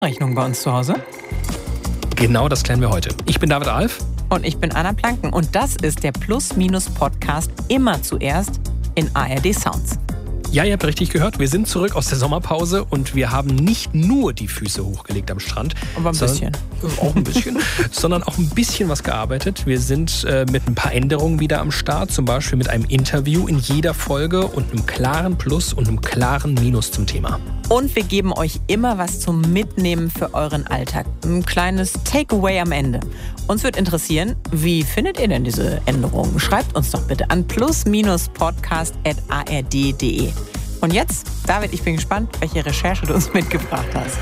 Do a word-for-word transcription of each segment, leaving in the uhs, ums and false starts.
Rechnung bei uns zu Hause? Genau das klären wir heute. Ich bin David Alf. Und ich bin Anna Planken. Und das ist der Plus-Minus-Podcast immer zuerst in A R D Sounds. Ja, ihr habt richtig gehört. Wir sind zurück aus der Sommerpause und wir haben nicht nur die Füße hochgelegt am Strand. Aber ein bisschen. Auch ein bisschen. sondern auch ein bisschen was gearbeitet. Wir sind äh, mit ein paar Änderungen wieder am Start. Zum Beispiel mit einem Interview in jeder Folge und einem klaren Plus und einem klaren Minus zum Thema. Und wir geben euch immer was zum Mitnehmen für euren Alltag. Ein kleines Takeaway am Ende. Uns wird interessieren, wie findet ihr denn diese Änderungen? Schreibt uns doch bitte an plus minus podcast at a r d punkt d e. Und jetzt, David, ich bin gespannt, welche Recherche du uns mitgebracht hast.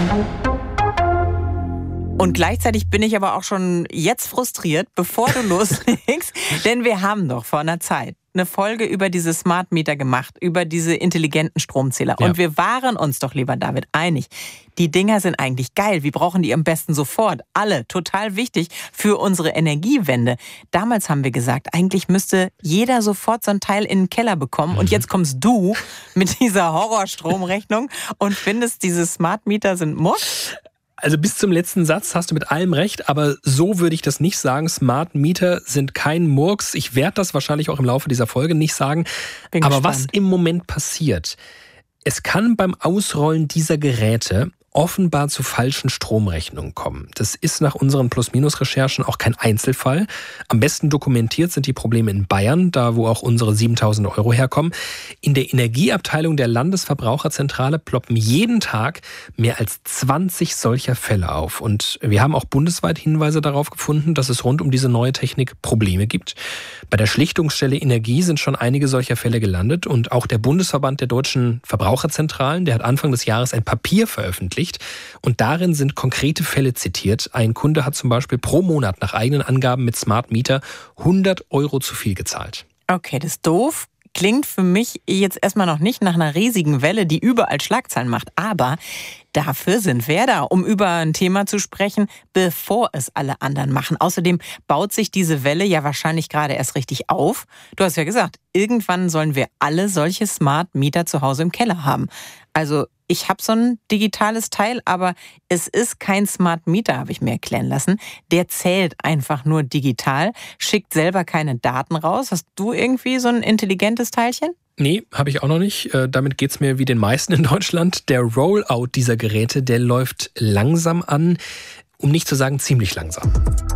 Und gleichzeitig bin ich aber auch schon jetzt frustriert, bevor du loslegst, denn wir haben doch vor einer Zeit eine Folge über diese Smart Meter gemacht, über diese intelligenten Stromzähler. Ja. Und wir waren uns doch, lieber David, einig. Die Dinger sind eigentlich geil. Wir brauchen die am besten sofort. Alle. Total wichtig für unsere Energiewende. Damals haben wir gesagt, eigentlich müsste jeder sofort so ein Teil in den Keller bekommen. Mhm. Und jetzt kommst du mit dieser Horrorstromrechnung und findest, diese Smart Meter sind Muss. Also bis zum letzten Satz hast du mit allem recht, aber so würde ich das nicht sagen. Smart Meter sind kein Murks. Ich werde das wahrscheinlich auch im Laufe dieser Folge nicht sagen. Bin aber gespannt. Was im Moment passiert, es kann beim Ausrollen dieser Geräte offenbar zu falschen Stromrechnungen kommen. Das ist nach unseren Plus-Minus-Recherchen auch kein Einzelfall. Am besten dokumentiert sind die Probleme in Bayern, da wo auch unsere siebentausend Euro herkommen. In der Energieabteilung der Landesverbraucherzentrale ploppen jeden Tag mehr als zwanzig solcher Fälle auf. Und wir haben auch bundesweit Hinweise darauf gefunden, dass es rund um diese neue Technik Probleme gibt. Bei der Schlichtungsstelle Energie sind schon einige solcher Fälle gelandet. Und auch der Bundesverband der deutschen Verbraucherzentralen, der hat Anfang des Jahres ein Papier veröffentlicht. Und darin sind konkrete Fälle zitiert. Ein Kunde hat zum Beispiel pro Monat nach eigenen Angaben mit Smart Meter hundert Euro zu viel gezahlt. Okay, das ist doof. Klingt für mich jetzt erstmal noch nicht nach einer riesigen Welle, die überall Schlagzeilen macht. Aber dafür sind wir da, um über ein Thema zu sprechen, bevor es alle anderen machen. Außerdem baut sich diese Welle ja wahrscheinlich gerade erst richtig auf. Du hast ja gesagt, irgendwann sollen wir alle solche Smart Meter zu Hause im Keller haben. Also ich habe so ein digitales Teil, aber es ist kein Smart Meter, habe ich mir erklären lassen. Der zählt einfach nur digital, schickt selber keine Daten raus. Hast du irgendwie so ein intelligentes Teilchen? Nee, habe ich auch noch nicht. Damit geht's mir wie den meisten in Deutschland. Der Rollout dieser Geräte, der läuft langsam an, um nicht zu sagen ziemlich langsam.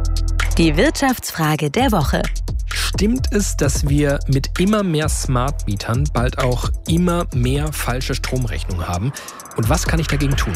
Die Wirtschaftsfrage der Woche. Stimmt es, dass wir mit immer mehr Smart-Mietern bald auch immer mehr falsche Stromrechnungen haben? Und was kann ich dagegen tun?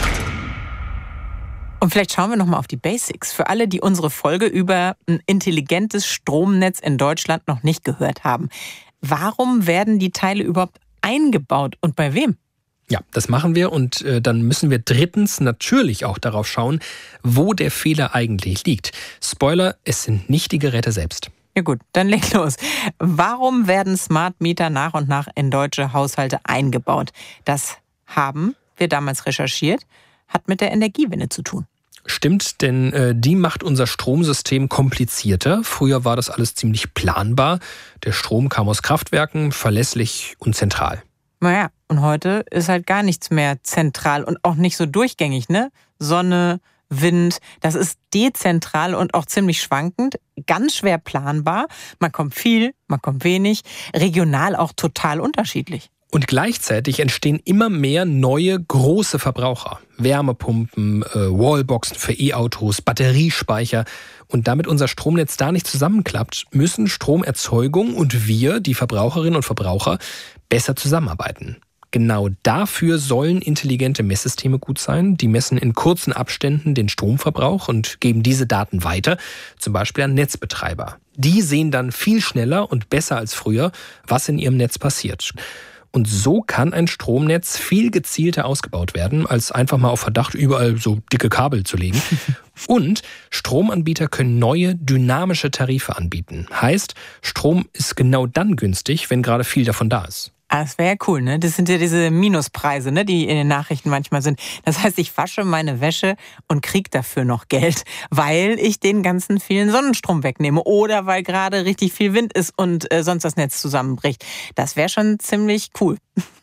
Und vielleicht schauen wir nochmal auf die Basics. Für alle, die unsere Folge über ein intelligentes Stromnetz in Deutschland noch nicht gehört haben. Warum werden die Teile überhaupt eingebaut und bei wem? Ja, das machen wir und äh, dann müssen wir drittens natürlich auch darauf schauen, wo der Fehler eigentlich liegt. Spoiler, es sind nicht die Geräte selbst. Ja gut, dann leg los. Warum werden Smart Meter nach und nach in deutsche Haushalte eingebaut? Das haben wir damals recherchiert, hat mit der Energiewende zu tun. Stimmt, denn äh, die macht unser Stromsystem komplizierter. Früher war das alles ziemlich planbar. Der Strom kam aus Kraftwerken, verlässlich und zentral. Naja, und heute ist halt gar nichts mehr zentral und auch nicht so durchgängig, ne? Sonne, Wind, das ist dezentral und auch ziemlich schwankend, ganz schwer planbar. Man kommt viel, man kommt wenig, regional auch total unterschiedlich. Und gleichzeitig entstehen immer mehr neue große Verbraucher. Wärmepumpen, äh, Wallboxen für E-Autos, Batteriespeicher. Und damit unser Stromnetz da nicht zusammenklappt, müssen Stromerzeugung und wir, die Verbraucherinnen und Verbraucher, besser zusammenarbeiten. Genau dafür sollen intelligente Messsysteme gut sein. Die messen in kurzen Abständen den Stromverbrauch und geben diese Daten weiter, zum Beispiel an Netzbetreiber. Die sehen dann viel schneller und besser als früher, was in ihrem Netz passiert. Und so kann ein Stromnetz viel gezielter ausgebaut werden, als einfach mal auf Verdacht überall so dicke Kabel zu legen. Und Stromanbieter können neue, dynamische Tarife anbieten. Heißt, Strom ist genau dann günstig, wenn gerade viel davon da ist. Ah, das wäre ja cool, ne? Das sind ja diese Minuspreise, ne, die in den Nachrichten manchmal sind. Das heißt, ich wasche meine Wäsche und kriege dafür noch Geld, weil ich den ganzen vielen Sonnenstrom wegnehme oder weil gerade richtig viel Wind ist und äh, sonst das Netz zusammenbricht. Das wäre schon ziemlich cool.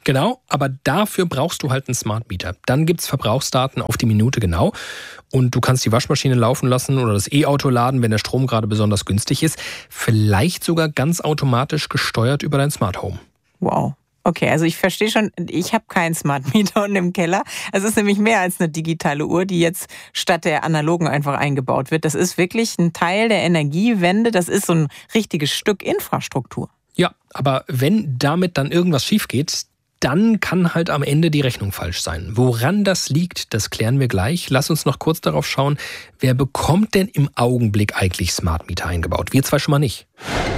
Genau, aber dafür brauchst du halt einen Smart Meter. Dann gibt es Verbrauchsdaten auf die Minute genau und du kannst die Waschmaschine laufen lassen oder das E-Auto laden, wenn der Strom gerade besonders günstig ist. Vielleicht sogar ganz automatisch gesteuert über dein Smart Home. Wow. Okay, also ich verstehe schon, ich habe keinen Smart Meter unten im Keller. Es ist nämlich mehr als eine digitale Uhr, die jetzt statt der analogen einfach eingebaut wird. Das ist wirklich ein Teil der Energiewende. Das ist so ein richtiges Stück Infrastruktur. Ja, aber wenn damit dann irgendwas schief geht, dann kann halt am Ende die Rechnung falsch sein. Woran das liegt, das klären wir gleich. Lass uns noch kurz darauf schauen, wer bekommt denn im Augenblick eigentlich Smart Meter eingebaut? Wir zwei schon mal nicht.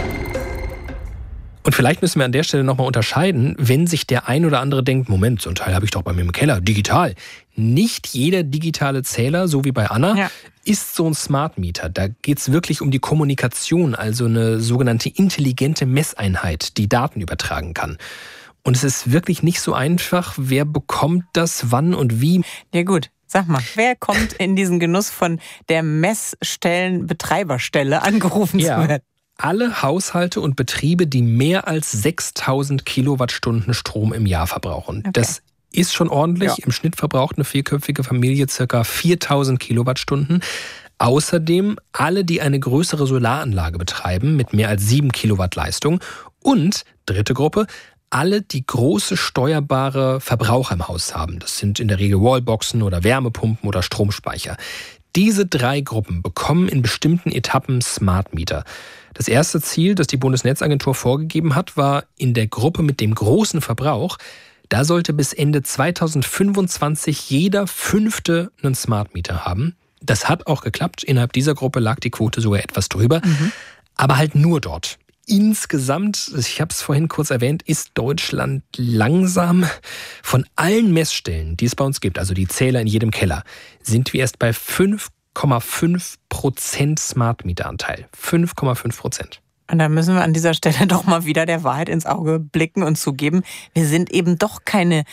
Und vielleicht müssen wir an der Stelle nochmal unterscheiden, wenn sich der ein oder andere denkt, Moment, so ein Teil habe ich doch bei mir im Keller, digital. Nicht jeder digitale Zähler, so wie bei Anna, ja. ist so ein Smart Meter. Da geht es wirklich um die Kommunikation, also eine sogenannte intelligente Messeinheit, die Daten übertragen kann. Und es ist wirklich nicht so einfach, wer bekommt das, wann und wie. Ja gut. Sag mal, wer kommt in diesen Genuss von der Messstellenbetreiberstelle angerufen ja. zu werden? Alle Haushalte und Betriebe, die mehr als sechstausend Kilowattstunden Strom im Jahr verbrauchen. Okay. Das ist schon ordentlich. Ja. Im Schnitt verbraucht eine vierköpfige Familie ca. viertausend Kilowattstunden. Außerdem alle, die eine größere Solaranlage betreiben mit mehr als sieben Kilowatt Leistung. Und, dritte Gruppe, alle, die große steuerbare Verbraucher im Haus haben. Das sind in der Regel Wallboxen oder Wärmepumpen oder Stromspeicher. Diese drei Gruppen bekommen in bestimmten Etappen Smart Meter. Das erste Ziel, das die Bundesnetzagentur vorgegeben hat, war in der Gruppe mit dem großen Verbrauch. Da sollte bis Ende zweitausendfünfundzwanzig jeder Fünfte einen Smart Meter haben. Das hat auch geklappt. Innerhalb dieser Gruppe lag die Quote sogar etwas drüber. Mhm. Aber halt nur dort. Insgesamt, ich habe es vorhin kurz erwähnt, ist Deutschland langsam. Von allen Messstellen, die es bei uns gibt, also die Zähler in jedem Keller, sind wir erst bei fünf Komma fünf Prozent Smart Meter Anteil. fünf Komma fünf Prozent. Und da müssen wir an dieser Stelle doch mal wieder der Wahrheit ins Auge blicken und zugeben, wir sind eben doch keine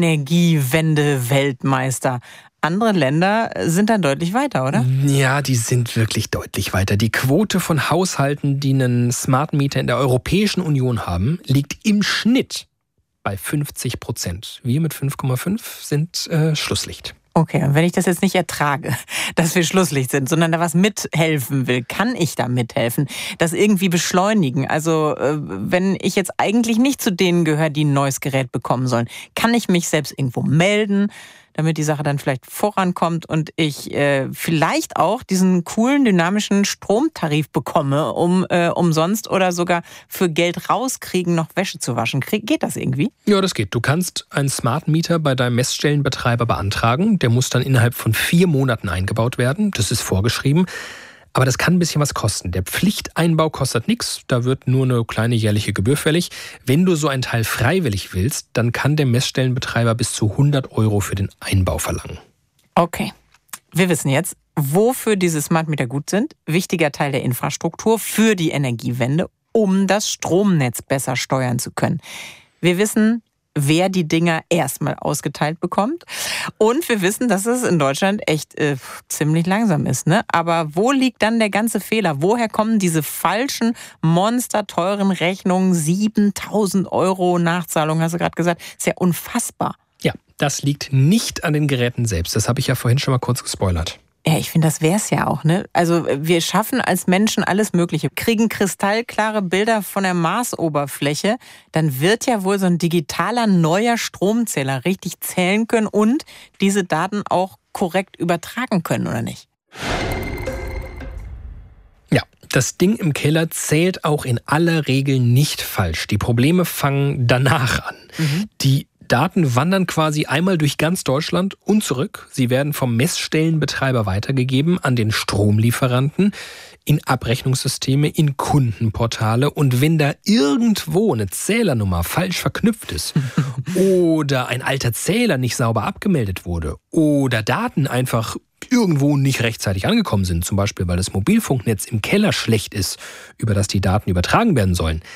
Energiewende-Weltmeister. Andere Länder sind dann deutlich weiter, oder? Ja, die sind wirklich deutlich weiter. Die Quote von Haushalten, die einen Smart Meter in der Europäischen Union haben, liegt im Schnitt bei fünfzig Prozent. Wir mit fünf Komma fünf sind äh, Schlusslicht. Okay, und wenn ich das jetzt nicht ertrage, dass wir Schlusslicht sind, sondern da was mithelfen will, kann ich da mithelfen? Das irgendwie beschleunigen? Also wenn ich jetzt eigentlich nicht zu denen gehöre, die ein neues Gerät bekommen sollen, kann ich mich selbst irgendwo melden, damit die Sache dann vielleicht vorankommt und ich äh, vielleicht auch diesen coolen, dynamischen Stromtarif bekomme, um äh, umsonst oder sogar für Geld rauskriegen, noch Wäsche zu waschen. Krieg, geht das irgendwie? Ja, das geht. Du kannst einen Smart Meter bei deinem Messstellenbetreiber beantragen. Der muss dann innerhalb von vier Monaten eingebaut werden. Das ist vorgeschrieben. Aber das kann ein bisschen was kosten. Der Pflichteinbau kostet nichts, da wird nur eine kleine jährliche Gebühr fällig. Wenn du so ein Teil freiwillig willst, dann kann der Messstellenbetreiber bis zu hundert Euro für den Einbau verlangen. Okay, wir wissen jetzt, wofür diese Smart Meter gut sind. Wichtiger Teil der Infrastruktur für die Energiewende, um das Stromnetz besser steuern zu können. Wir wissen, wer die Dinger erstmal ausgeteilt bekommt. Und wir wissen, dass es in Deutschland echt äh, ziemlich langsam ist. Ne? Aber wo liegt dann der ganze Fehler? Woher kommen diese falschen, monsterteuren Rechnungen? siebentausend Euro Nachzahlung, hast du gerade gesagt. Ist ja unfassbar. Ja, das liegt nicht an den Geräten selbst. Das habe ich ja vorhin schon mal kurz gespoilert. Ja, ich finde, das wär's ja auch, ne? Also wir schaffen als Menschen alles Mögliche, kriegen kristallklare Bilder von der Marsoberfläche, dann wird ja wohl so ein digitaler neuer Stromzähler richtig zählen können und diese Daten auch korrekt übertragen können, oder nicht? Ja, das Ding im Keller zählt auch in aller Regel nicht falsch. Die Probleme fangen danach an. Mhm. Die Daten wandern quasi einmal durch ganz Deutschland und zurück. Sie werden vom Messstellenbetreiber weitergegeben an den Stromlieferanten, in Abrechnungssysteme, in Kundenportale. Und wenn da irgendwo eine Zählernummer falsch verknüpft ist oder ein alter Zähler nicht sauber abgemeldet wurde oder Daten einfach irgendwo nicht rechtzeitig angekommen sind, zum Beispiel weil das Mobilfunknetz im Keller schlecht ist, über das die Daten übertragen werden sollen,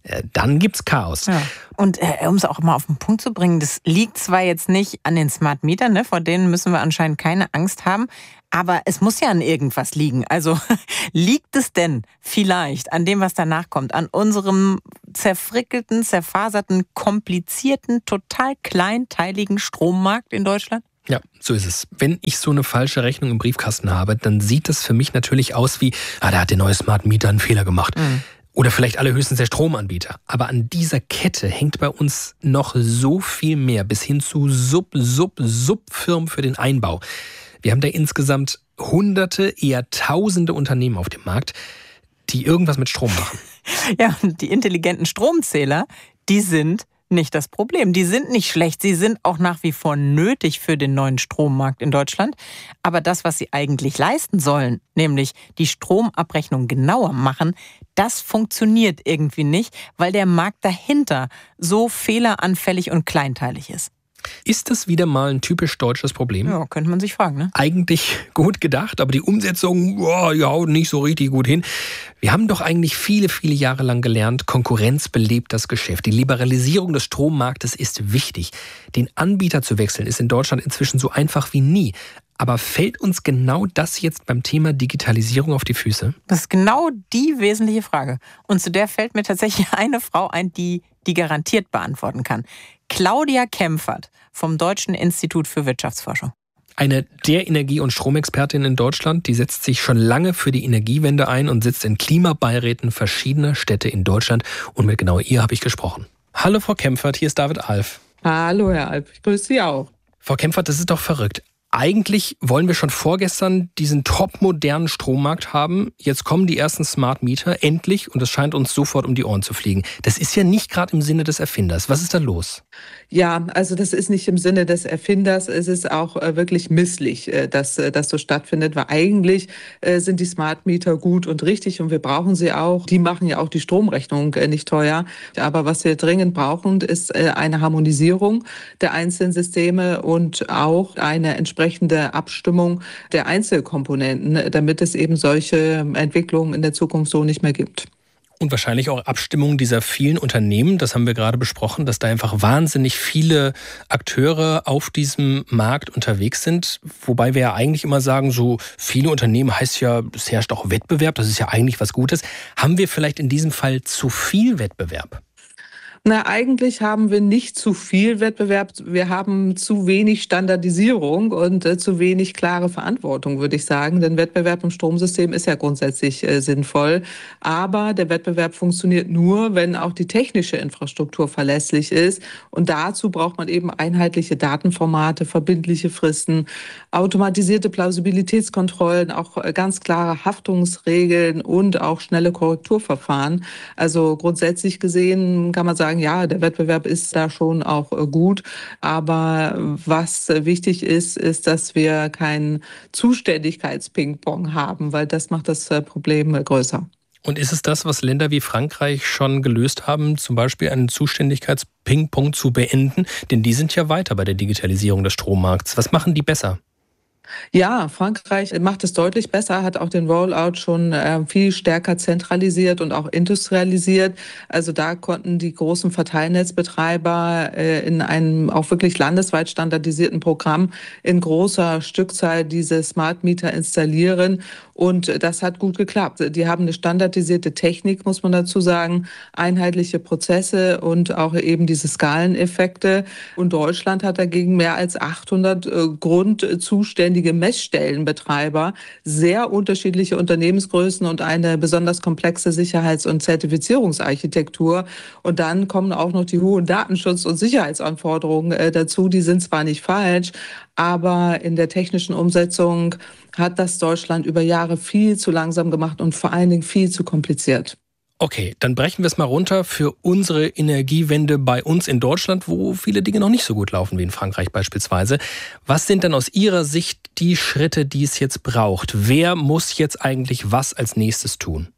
dann gibt's Chaos. Ja. Und äh, um es auch mal auf den Punkt zu bringen, das liegt zwar jetzt nicht an den Smart Metern, ne, vor denen müssen wir anscheinend keine Angst haben, aber es muss ja an irgendwas liegen. Also liegt es denn vielleicht an dem, was danach kommt, an unserem zerfrickelten, zerfaserten, komplizierten, total kleinteiligen Strommarkt in Deutschland? Ja, so ist es. Wenn ich so eine falsche Rechnung im Briefkasten habe, dann sieht das für mich natürlich aus wie, ah, da hat der neue Smart Meter einen Fehler gemacht. Mhm. Oder vielleicht allerhöchstens der Stromanbieter. Aber an dieser Kette hängt bei uns noch so viel mehr, bis hin zu Sub, Sub, Subfirmen für den Einbau. Wir haben da insgesamt hunderte, eher tausende Unternehmen auf dem Markt, die irgendwas mit Strom machen. Ja, und die intelligenten Stromzähler, die sind nicht das Problem. Die sind nicht schlecht. Sie sind auch nach wie vor nötig für den neuen Strommarkt in Deutschland. Aber das, was sie eigentlich leisten sollen, nämlich die Stromabrechnung genauer machen, das funktioniert irgendwie nicht, weil der Markt dahinter so fehleranfällig und kleinteilig ist. Ist das wieder mal ein typisch deutsches Problem? Ja, könnte man sich fragen, ne? Eigentlich gut gedacht, aber die Umsetzung, boah, ja, haut nicht so richtig gut hin. Wir haben doch eigentlich viele, viele Jahre lang gelernt, Konkurrenz belebt das Geschäft. Die Liberalisierung des Strommarktes ist wichtig. Den Anbieter zu wechseln ist in Deutschland inzwischen so einfach wie nie. Aber fällt uns genau das jetzt beim Thema Digitalisierung auf die Füße? Das ist genau die wesentliche Frage. Und zu der fällt mir tatsächlich eine Frau ein, die die garantiert beantworten kann. Claudia Kempfert vom Deutschen Institut für Wirtschaftsforschung. Eine der Energie- und Stromexpertin in Deutschland, die setzt sich schon lange für die Energiewende ein und sitzt in Klimabeiräten verschiedener Städte in Deutschland. Und mit genau ihr habe ich gesprochen. Hallo Frau Kempfert, hier ist David Alf. Hallo Herr Alf, ich grüße Sie auch. Frau Kempfert, das ist doch verrückt. Eigentlich wollen wir schon vorgestern diesen topmodernen Strommarkt haben. Jetzt kommen die ersten Smart Meter, endlich, und es scheint uns sofort um die Ohren zu fliegen. Das ist ja nicht gerade im Sinne des Erfinders. Was ist da los? Ja, also das ist nicht im Sinne des Erfinders. Es ist auch äh, wirklich misslich, äh, dass äh, das so stattfindet, weil eigentlich äh, sind die Smart Meter gut und richtig und wir brauchen sie auch. Die machen ja auch die Stromrechnung äh, nicht teuer. Aber was wir dringend brauchen, ist äh, eine Harmonisierung der einzelnen Systeme und auch eine entsprechende entsprechende Abstimmung der Einzelkomponenten, damit es eben solche Entwicklungen in der Zukunft so nicht mehr gibt. Und wahrscheinlich auch Abstimmung dieser vielen Unternehmen, das haben wir gerade besprochen, dass da einfach wahnsinnig viele Akteure auf diesem Markt unterwegs sind. Wobei wir ja eigentlich immer sagen, so viele Unternehmen heißt ja, es herrscht auch Wettbewerb, das ist ja eigentlich was Gutes. Haben wir vielleicht in diesem Fall zu viel Wettbewerb? Na, eigentlich haben wir nicht zu viel Wettbewerb. Wir haben zu wenig Standardisierung und äh, zu wenig klare Verantwortung, würde ich sagen. Denn Wettbewerb im Stromsystem ist ja grundsätzlich äh, sinnvoll. Aber der Wettbewerb funktioniert nur, wenn auch die technische Infrastruktur verlässlich ist. Und dazu braucht man eben einheitliche Datenformate, verbindliche Fristen, automatisierte Plausibilitätskontrollen, auch äh, ganz klare Haftungsregeln und auch schnelle Korrekturverfahren. Also grundsätzlich gesehen kann man sagen, ja, der Wettbewerb ist da schon auch gut. Aber was wichtig ist, ist, dass wir keinen Zuständigkeits-Ping-Pong haben, weil das macht das Problem größer. Und ist es das, was Länder wie Frankreich schon gelöst haben, zum Beispiel einen Zuständigkeits-Ping-Pong zu beenden? Denn die sind ja weiter bei der Digitalisierung des Strommarkts. Was machen die besser? Ja, Frankreich macht es deutlich besser, hat auch den Rollout schon äh, viel stärker zentralisiert und auch industrialisiert. Also da konnten die großen Verteilnetzbetreiber äh, in einem auch wirklich landesweit standardisierten Programm in großer Stückzahl diese Smart Meter installieren. Und das hat gut geklappt. Die haben eine standardisierte Technik, muss man dazu sagen, einheitliche Prozesse und auch eben diese Skaleneffekte. Und Deutschland hat dagegen mehr als achthundert äh, grundzuständige Messstellenbetreiber, sehr unterschiedliche Unternehmensgrößen und eine besonders komplexe Sicherheits- und Zertifizierungsarchitektur. Und dann kommen auch noch die hohen Datenschutz- und Sicherheitsanforderungen äh, dazu. Die sind zwar nicht falsch, aber in der technischen Umsetzung hat das Deutschland über Jahre viel zu langsam gemacht und vor allen Dingen viel zu kompliziert. Okay, dann brechen wir es mal runter für unsere Energiewende bei uns in Deutschland, wo viele Dinge noch nicht so gut laufen wie in Frankreich beispielsweise. Was sind denn aus Ihrer Sicht die Schritte, die es jetzt braucht? Wer muss jetzt eigentlich was als nächstes tun?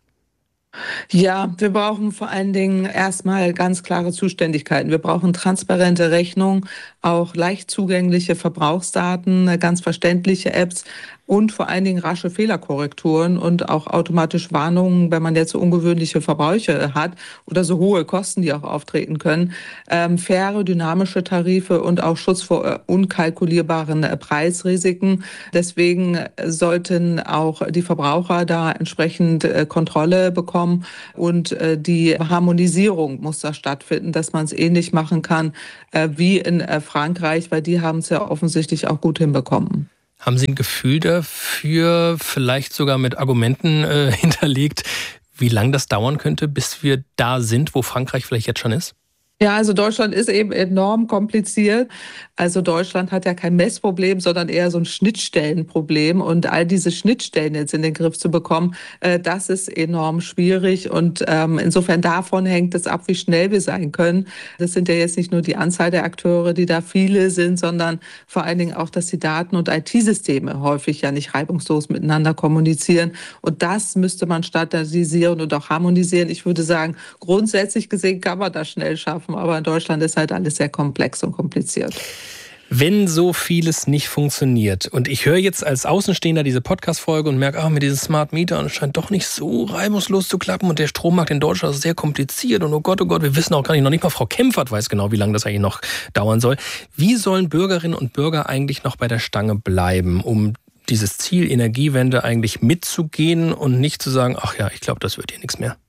Ja, wir brauchen vor allen Dingen erstmal ganz klare Zuständigkeiten. Wir brauchen transparente Rechnungen, auch leicht zugängliche Verbrauchsdaten, ganz verständliche Apps und vor allen Dingen rasche Fehlerkorrekturen und auch automatisch Warnungen, wenn man jetzt so ungewöhnliche Verbräuche hat oder so hohe Kosten, die auch auftreten können. Ähm, faire, dynamische Tarife und auch Schutz vor äh, unkalkulierbaren äh, Preisrisiken. Deswegen sollten auch die Verbraucher da entsprechend äh, Kontrolle bekommen und äh, die Harmonisierung muss da stattfinden, dass man es ähnlich machen kann äh, wie in äh, Frankreich, weil die haben es ja offensichtlich auch gut hinbekommen. Haben Sie ein Gefühl dafür, vielleicht sogar mit Argumenten äh, hinterlegt, wie lange das dauern könnte, bis wir da sind, wo Frankreich vielleicht jetzt schon ist? Ja, also Deutschland ist eben enorm kompliziert. Also Deutschland hat ja kein Messproblem, sondern eher so ein Schnittstellenproblem. Und all diese Schnittstellen jetzt in den Griff zu bekommen, äh, das ist enorm schwierig. Und ähm, insofern davon hängt es ab, wie schnell wir sein können. Das sind ja jetzt nicht nur die Anzahl der Akteure, die da viele sind, sondern vor allen Dingen auch, dass die Daten- und I T-Systeme häufig ja nicht reibungslos miteinander kommunizieren. Und das müsste man standardisieren und auch harmonisieren. Ich würde sagen, grundsätzlich gesehen kann man das schnell schaffen. Aber in Deutschland ist halt alles sehr komplex und kompliziert. Wenn so vieles nicht funktioniert und ich höre jetzt als Außenstehender diese Podcast-Folge und merke, ah, mit diesem Smart Meter und es scheint doch nicht so reibungslos zu klappen und der Strommarkt in Deutschland ist sehr kompliziert und oh Gott, oh Gott, wir wissen auch gar nicht, noch nicht mal Frau Kempfert weiß genau, wie lange das eigentlich noch dauern soll. Wie sollen Bürgerinnen und Bürger eigentlich noch bei der Stange bleiben, um dieses Ziel Energiewende eigentlich mitzugehen und nicht zu sagen, ach ja, ich glaube, das wird hier nichts mehr?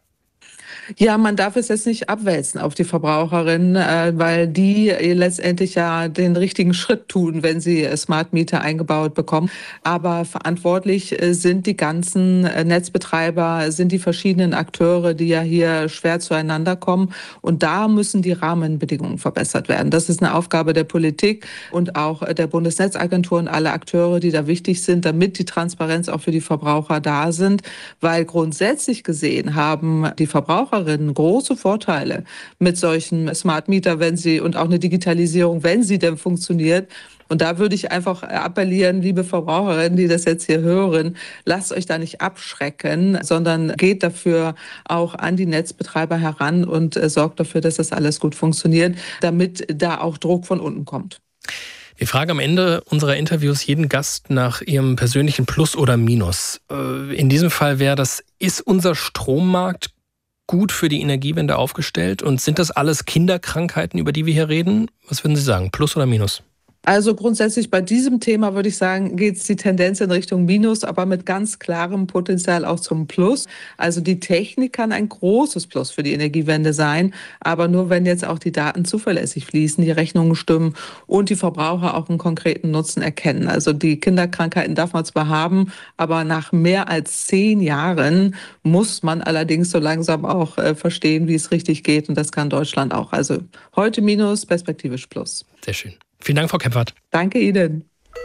Ja, man darf es jetzt nicht abwälzen auf die Verbraucherinnen, äh, weil die letztendlich ja den richtigen Schritt tun, wenn sie Smart Meter eingebaut bekommen. Aber verantwortlich äh, sind die ganzen äh, Netzbetreiber, sind die verschiedenen Akteure, die ja hier schwer zueinander kommen. Und da müssen die Rahmenbedingungen verbessert werden. Das ist eine Aufgabe der Politik und auch der Bundesnetzagentur und alle Akteure, die da wichtig sind, damit die Transparenz auch für die Verbraucher da sind. Weil grundsätzlich gesehen haben die Verbraucher große Vorteile mit solchen Smart Meter, wenn sie und auch eine Digitalisierung, wenn sie denn funktioniert. Und da würde ich einfach appellieren, liebe Verbraucherinnen, die das jetzt hier hören, lasst euch da nicht abschrecken, sondern geht dafür auch an die Netzbetreiber heran und äh, sorgt dafür, dass das alles gut funktioniert, damit da auch Druck von unten kommt. Wir fragen am Ende unserer Interviews jeden Gast nach ihrem persönlichen Plus oder Minus. In diesem Fall wäre das, ist unser Strommarkt gut für die Energiewende aufgestellt? Und sind das alles Kinderkrankheiten, über die wir hier reden? Was würden Sie sagen, Plus oder Minus? Also grundsätzlich bei diesem Thema würde ich sagen, geht es die Tendenz in Richtung Minus, aber mit ganz klarem Potenzial auch zum Plus. Also die Technik kann ein großes Plus für die Energiewende sein, aber nur wenn jetzt auch die Daten zuverlässig fließen, die Rechnungen stimmen und die Verbraucher auch einen konkreten Nutzen erkennen. Also die Kinderkrankheiten darf man zwar haben, aber nach mehr als zehn Jahren muss man allerdings so langsam auch äh, verstehen, wie es richtig geht, und das kann Deutschland auch. Also heute Minus, perspektivisch Plus. Sehr schön. Vielen Dank, Frau Kempfert. Danke Ihnen.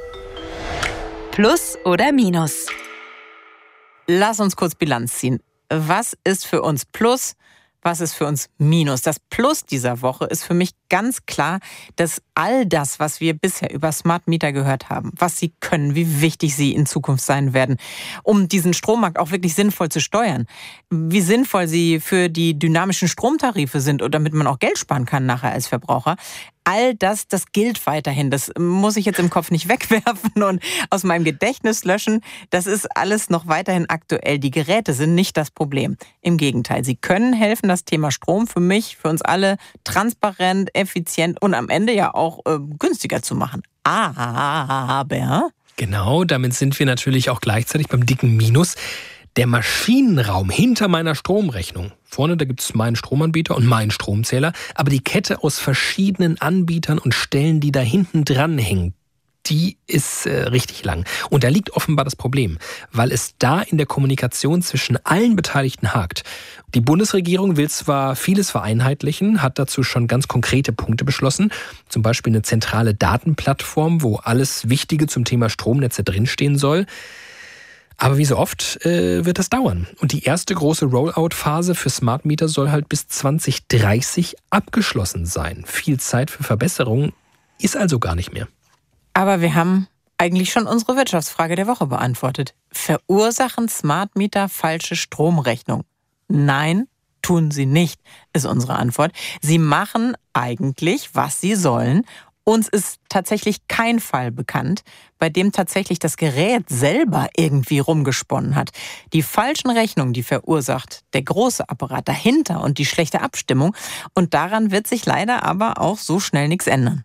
Plus oder Minus? Lass uns kurz Bilanz ziehen. Was ist für uns Plus? Was ist für uns Minus? Das Plus dieser Woche ist für mich ganz klar, dass all das, was wir bisher über Smart Meter gehört haben, was sie können, wie wichtig sie in Zukunft sein werden, um diesen Strommarkt auch wirklich sinnvoll zu steuern, wie sinnvoll sie für die dynamischen Stromtarife sind und damit man auch Geld sparen kann nachher als Verbraucher. All das, das gilt weiterhin. Das muss ich jetzt im Kopf nicht wegwerfen und aus meinem Gedächtnis löschen. Das ist alles noch weiterhin aktuell. Die Geräte sind nicht das Problem. Im Gegenteil, sie können helfen, das Thema Strom für mich, für uns alle transparent, effizient und am Ende ja auch äh, günstiger zu machen. Aber... Genau, damit sind wir natürlich auch gleichzeitig beim dicken Minus. Der Maschinenraum hinter meiner Stromrechnung. Vorne, da gibt es meinen Stromanbieter und meinen Stromzähler. Aber die Kette aus verschiedenen Anbietern und Stellen, die da hinten dran hängen, die ist äh, richtig lang. Und da liegt offenbar das Problem, weil es da in der Kommunikation zwischen allen Beteiligten hakt. Die Bundesregierung will zwar vieles vereinheitlichen, hat dazu schon ganz konkrete Punkte beschlossen. Zum Beispiel eine zentrale Datenplattform, wo alles Wichtige zum Thema Stromnetze drinstehen soll. Aber wie so oft äh, wird das dauern. Und die erste große Rollout-Phase für Smart Meter soll halt bis zwanzig dreißig abgeschlossen sein. Viel Zeit für Verbesserungen ist also gar nicht mehr. Aber wir haben eigentlich schon unsere Wirtschaftsfrage der Woche beantwortet. Verursachen Smart Meter falsche Stromrechnung? Nein, tun sie nicht, ist unsere Antwort. Sie machen eigentlich, was sie sollen, Uns ist tatsächlich kein Fall bekannt, bei dem tatsächlich das Gerät selber irgendwie rumgesponnen hat. Die falschen Rechnungen, die verursacht der große Apparat dahinter und die schlechte Abstimmung. Und daran wird sich leider aber auch so schnell nichts ändern.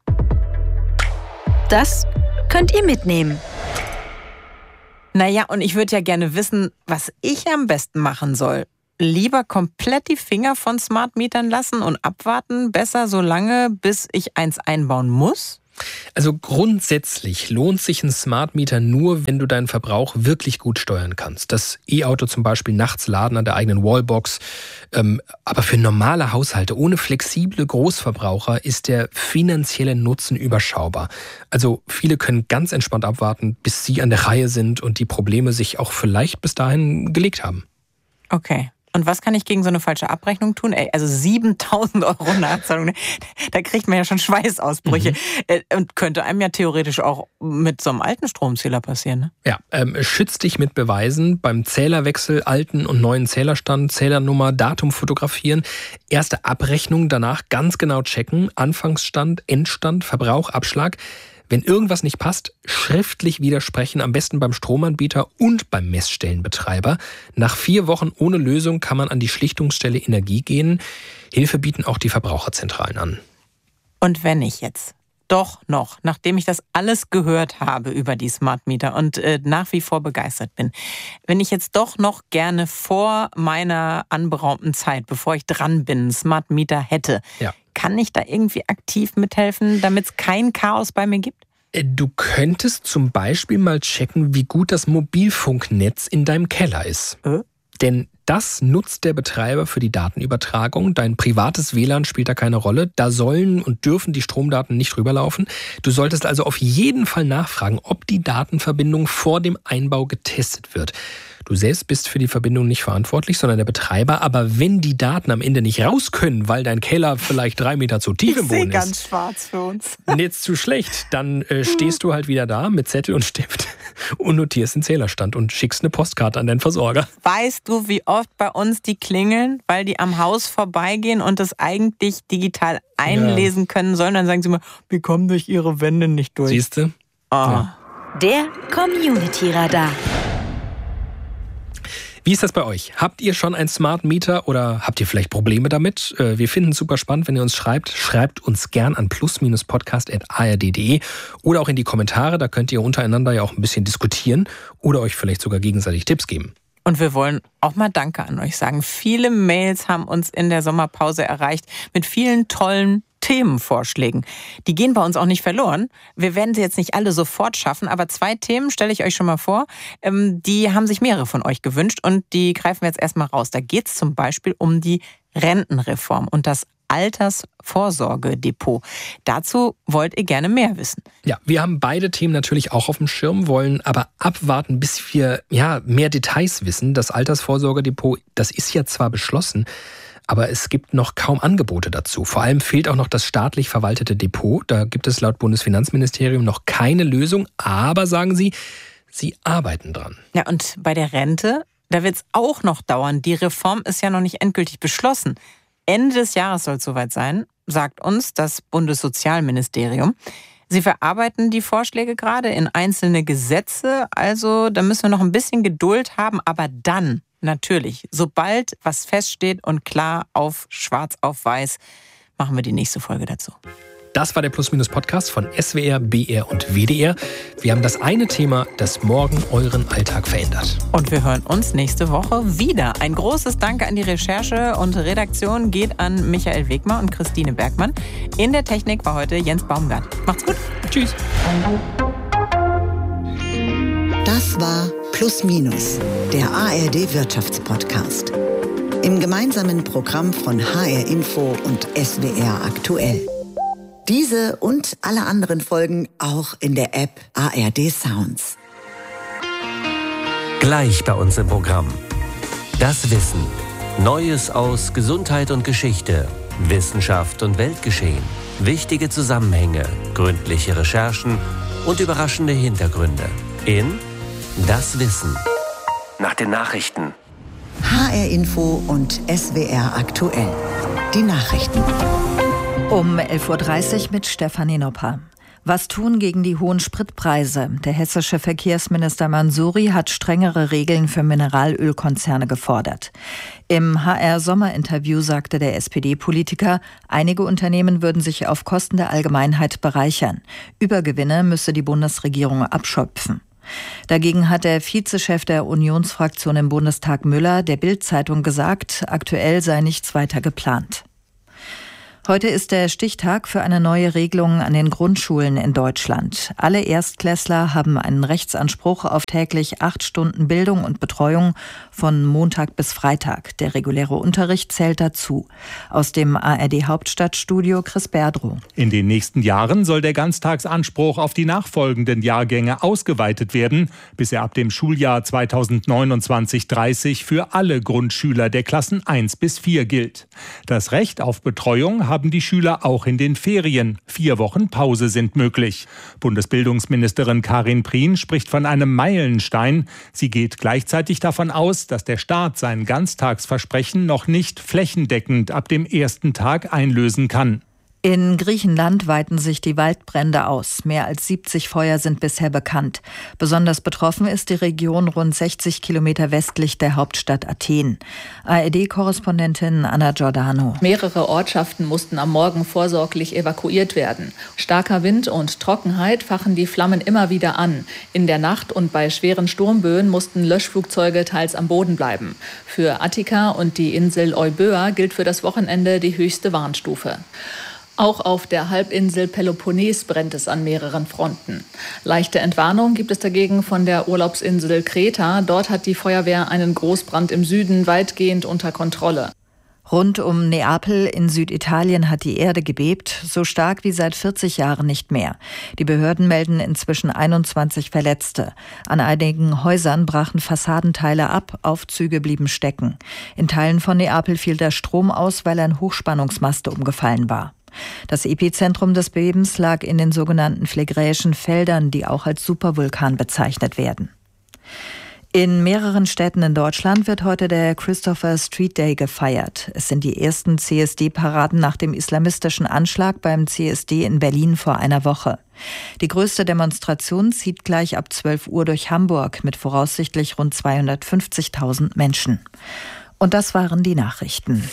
Das könnt ihr mitnehmen. Naja, und ich würde ja gerne wissen, was ich am besten machen soll. Lieber komplett die Finger von Smart Mietern lassen und abwarten, besser so lange, bis ich eins einbauen muss? Also grundsätzlich lohnt sich ein Smart Meter nur, wenn du deinen Verbrauch wirklich gut steuern kannst. Das E-Auto zum Beispiel nachts laden an der eigenen Wallbox. Ähm, aber für normale Haushalte ohne flexible Großverbraucher ist der finanzielle Nutzen überschaubar. Also viele können ganz entspannt abwarten, bis sie an der Reihe sind und die Probleme sich auch vielleicht bis dahin gelegt haben. Okay. Und was kann ich gegen so eine falsche Abrechnung tun? Ey, also siebentausend Euro Nachzahlung, da kriegt man ja schon Schweißausbrüche. Mhm. Und könnte einem ja theoretisch auch mit so einem alten Stromzähler passieren, ne? Ja, ähm, schütz dich mit Beweisen beim Zählerwechsel, alten und neuen Zählerstand, Zählernummer, Datum fotografieren, erste Abrechnung, danach ganz genau checken, Anfangsstand, Endstand, Verbrauch, Abschlag. Wenn irgendwas nicht passt, schriftlich widersprechen, am besten beim Stromanbieter und beim Messstellenbetreiber. Nach vier Wochen ohne Lösung kann man an die Schlichtungsstelle Energie gehen. Hilfe bieten auch die Verbraucherzentralen an. Und wenn ich jetzt doch noch, nachdem ich das alles gehört habe über die Smart Meter und äh, nach wie vor begeistert bin, wenn ich jetzt doch noch gerne vor meiner anberaumten Zeit, bevor ich dran bin, einen Smart Meter hätte, ja. Kann ich da irgendwie aktiv mithelfen, damit es kein Chaos bei mir gibt? Du könntest zum Beispiel mal checken, wie gut das Mobilfunknetz in deinem Keller ist. Äh? Denn das nutzt der Betreiber für die Datenübertragung. Dein privates W L A N spielt da keine Rolle. Da sollen und dürfen die Stromdaten nicht rüberlaufen. Du solltest also auf jeden Fall nachfragen, ob die Datenverbindung vor dem Einbau getestet wird. Du selbst bist für die Verbindung nicht verantwortlich, sondern der Betreiber. Aber wenn die Daten am Ende nicht raus können, weil dein Keller vielleicht drei Meter zu tief im Boden ist. Ich sehe ganz schwarz für uns. Und jetzt zu schlecht. Dann äh, stehst du halt wieder da mit Zettel und Stift und notierst den Zählerstand und schickst eine Postkarte an deinen Versorger. Weißt du, wie oft bei uns die klingeln, weil die am Haus vorbeigehen und das eigentlich digital einlesen ja. können sollen? Dann sagen sie immer, wir kommen durch ihre Wände nicht durch. Siehst du? Oh. Ja. Der Community-Radar. Wie ist das bei euch? Habt ihr schon ein Smart Meter oder habt ihr vielleicht Probleme damit? Wir finden es super spannend, wenn ihr uns schreibt. Schreibt uns gern an plus podcast at a r d punkt d e oder auch in die Kommentare. Da könnt ihr untereinander ja auch ein bisschen diskutieren oder euch vielleicht sogar gegenseitig Tipps geben. Und wir wollen auch mal Danke an euch sagen. Viele Mails haben uns in der Sommerpause erreicht mit vielen tollen Themenvorschlägen. Die gehen bei uns auch nicht verloren. Wir werden sie jetzt nicht alle sofort schaffen, aber zwei Themen stelle ich euch schon mal vor. Die haben sich mehrere von euch gewünscht und die greifen wir jetzt erstmal raus. Da geht es zum Beispiel um die Rentenreform und das Altersvorsorgedepot. Dazu wollt ihr gerne mehr wissen. Ja, wir haben beide Themen natürlich auch auf dem Schirm, wollen aber abwarten, bis wir ja mehr Details wissen. Das Altersvorsorgedepot, das ist ja zwar beschlossen, aber es gibt noch kaum Angebote dazu. Vor allem fehlt auch noch das staatlich verwaltete Depot. Da gibt es laut Bundesfinanzministerium noch keine Lösung. Aber, sagen sie, sie arbeiten dran. Ja, und bei der Rente, da wird es auch noch dauern. Die Reform ist ja noch nicht endgültig beschlossen. Ende des Jahres soll es soweit sein, sagt uns das Bundessozialministerium. Sie verarbeiten die Vorschläge gerade in einzelne Gesetze. Also da müssen wir noch ein bisschen Geduld haben. Aber dann, natürlich, sobald was feststeht und klar auf schwarz auf weiß, machen wir die nächste Folge dazu. Das war der Plus-Minus-Podcast von S W R, B R und W D R. Wir haben das eine Thema, das morgen euren Alltag verändert. Und wir hören uns nächste Woche wieder. Ein großes Danke an die Recherche und Redaktion geht an Michael Wegmer und Christine Bergmann. In der Technik war heute Jens Baumgart. Macht's gut. Tschüss. Das war Plus Minus, der A R D-Wirtschaftspodcast. Im gemeinsamen Programm von H R Info und S W R aktuell. Diese und alle anderen Folgen auch in der App A R D Sounds. Gleich bei uns im Programm. Das Wissen. Neues aus Gesundheit und Geschichte, Wissenschaft und Weltgeschehen. Wichtige Zusammenhänge, gründliche Recherchen und überraschende Hintergründe. In Das Wissen. Nach den Nachrichten. H R Info und S W R aktuell. Die Nachrichten. Um elf Uhr dreißig mit Stefanie Nopper. Was tun gegen die hohen Spritpreise? Der hessische Verkehrsminister Mansouri hat strengere Regeln für Mineralölkonzerne gefordert. Im H R-Sommerinterview sagte der S P D-Politiker, einige Unternehmen würden sich auf Kosten der Allgemeinheit bereichern. Übergewinne müsse die Bundesregierung abschöpfen. Dagegen hat der Vizechef der Unionsfraktion im Bundestag Müller der Bild-Zeitung gesagt, aktuell sei nichts weiter geplant. Heute ist der Stichtag für eine neue Regelung an den Grundschulen in Deutschland. Alle Erstklässler haben einen Rechtsanspruch auf täglich acht Stunden Bildung und Betreuung von Montag bis Freitag. Der reguläre Unterricht zählt dazu. Aus dem A R D-Hauptstadtstudio Chris Berdrow. In den nächsten Jahren soll der Ganztagsanspruch auf die nachfolgenden Jahrgänge ausgeweitet werden, bis er ab dem Schuljahr zweitausendneunundzwanzig dreißig für alle Grundschüler der Klassen eins bis vier gilt. Das Recht auf Betreuung haben die Schüler auch in den Ferien. Vier Wochen Pause sind möglich. Bundesbildungsministerin Karin Prien spricht von einem Meilenstein. Sie geht gleichzeitig davon aus, dass der Staat sein Ganztagsversprechen noch nicht flächendeckend ab dem ersten Tag einlösen kann. In Griechenland weiten sich die Waldbrände aus. Mehr als siebzig Feuer sind bisher bekannt. Besonders betroffen ist die Region rund sechzig Kilometer westlich der Hauptstadt Athen. A R D-Korrespondentin Anna Giordano. Mehrere Ortschaften mussten am Morgen vorsorglich evakuiert werden. Starker Wind und Trockenheit fachen die Flammen immer wieder an. In der Nacht und bei schweren Sturmböen mussten Löschflugzeuge teils am Boden bleiben. Für Attika und die Insel Euböa gilt für das Wochenende die höchste Warnstufe. Auch auf der Halbinsel Peloponnes brennt es an mehreren Fronten. Leichte Entwarnung gibt es dagegen von der Urlaubsinsel Kreta. Dort hat die Feuerwehr einen Großbrand im Süden weitgehend unter Kontrolle. Rund um Neapel in Süditalien hat die Erde gebebt, so stark wie seit vierzig Jahren nicht mehr. Die Behörden melden inzwischen einundzwanzig Verletzte. An einigen Häusern brachen Fassadenteile ab, Aufzüge blieben stecken. In Teilen von Neapel fiel der Strom aus, weil ein Hochspannungsmast umgefallen war. Das Epizentrum des Bebens lag in den sogenannten Phlegräischen Feldern, die auch als Supervulkan bezeichnet werden. In mehreren Städten in Deutschland wird heute der Christopher Street Day gefeiert. Es sind die ersten C S D-Paraden nach dem islamistischen Anschlag beim C S D in Berlin vor einer Woche. Die größte Demonstration zieht gleich ab zwölf Uhr durch Hamburg mit voraussichtlich rund zweihundertfünfzigtausend Menschen. Und das waren die Nachrichten.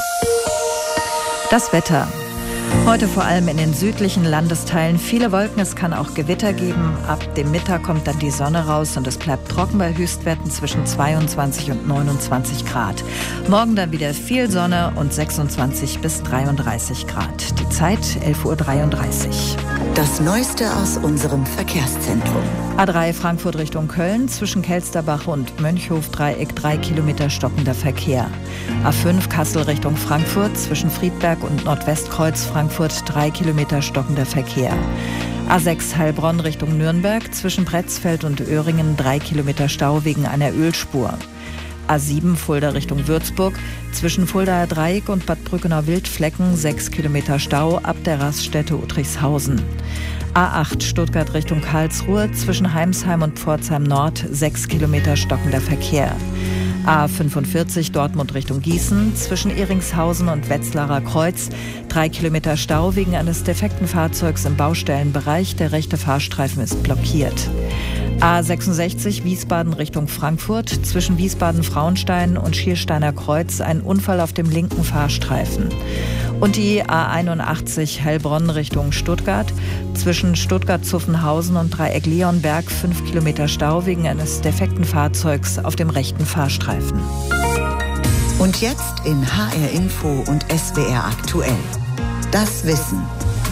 Das Wetter. Heute vor allem in den südlichen Landesteilen viele Wolken, es kann auch Gewitter geben. Ab dem Mittag kommt dann die Sonne raus und es bleibt trocken bei Höchstwerten zwischen zweiundzwanzig und neunundzwanzig Grad. Morgen dann wieder viel Sonne und sechsundzwanzig bis dreiunddreißig Grad. Die Zeit elf Uhr dreiunddreißig. Das Neueste aus unserem Verkehrszentrum. A drei Frankfurt Richtung Köln, zwischen Kelsterbach und Mönchhof-Dreieck drei Kilometer stockender Verkehr. A fünf Kassel Richtung Frankfurt, zwischen Friedberg und Nordwestkreuz Frankfurt drei Kilometer stockender Verkehr. A sechs Heilbronn Richtung Nürnberg, zwischen Pretzfeld und Öhringen drei Kilometer Stau wegen einer Ölspur. A sieben Fulda Richtung Würzburg, zwischen Fuldaer Dreieck und Bad Brückenau-Wildflecken sechs Kilometer Stau ab der Raststätte Uttrichshausen. A acht Stuttgart Richtung Karlsruhe, zwischen Heimsheim und Pforzheim Nord sechs Kilometer stockender Verkehr. A fünfundvierzig Dortmund Richtung Gießen, zwischen Ehringshausen und Wetzlarer Kreuz drei Kilometer Stau wegen eines defekten Fahrzeugs im Baustellenbereich. Der rechte Fahrstreifen ist blockiert. A sechsundsechzig Wiesbaden Richtung Frankfurt, zwischen Wiesbaden-Frauenstein und Schiersteiner Kreuz ein Unfall auf dem linken Fahrstreifen. Und die A einundachtzig Heilbronn Richtung Stuttgart, zwischen Stuttgart-Zuffenhausen und Dreieck-Leonberg fünf Kilometer Stau wegen eines defekten Fahrzeugs auf dem rechten Fahrstreifen. Und jetzt in H R Info und S W R aktuell. Das Wissen.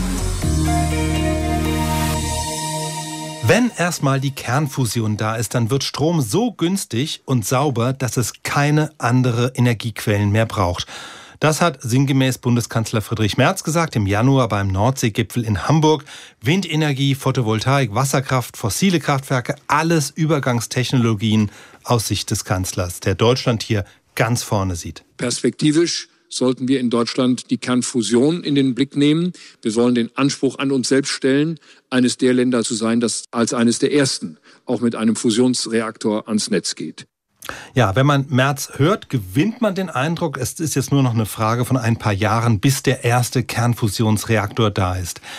Wenn erstmal die Kernfusion da ist, dann wird Strom so günstig und sauber, dass es keine andere Energiequellen mehr braucht. Das hat sinngemäß Bundeskanzler Friedrich Merz gesagt im Januar beim Nordseegipfel in Hamburg. Windenergie, Photovoltaik, Wasserkraft, fossile Kraftwerke, alles Übergangstechnologien aus Sicht des Kanzlers, der Deutschland hier ganz vorne sieht. Perspektivisch sollten wir in Deutschland die Kernfusion in den Blick nehmen. Wir sollen den Anspruch an uns selbst stellen, eines der Länder zu sein, das als eines der ersten auch mit einem Fusionsreaktor ans Netz geht. Ja, wenn man Merz hört, gewinnt man den Eindruck, es ist jetzt nur noch eine Frage von ein paar Jahren, bis der erste Kernfusionsreaktor da ist.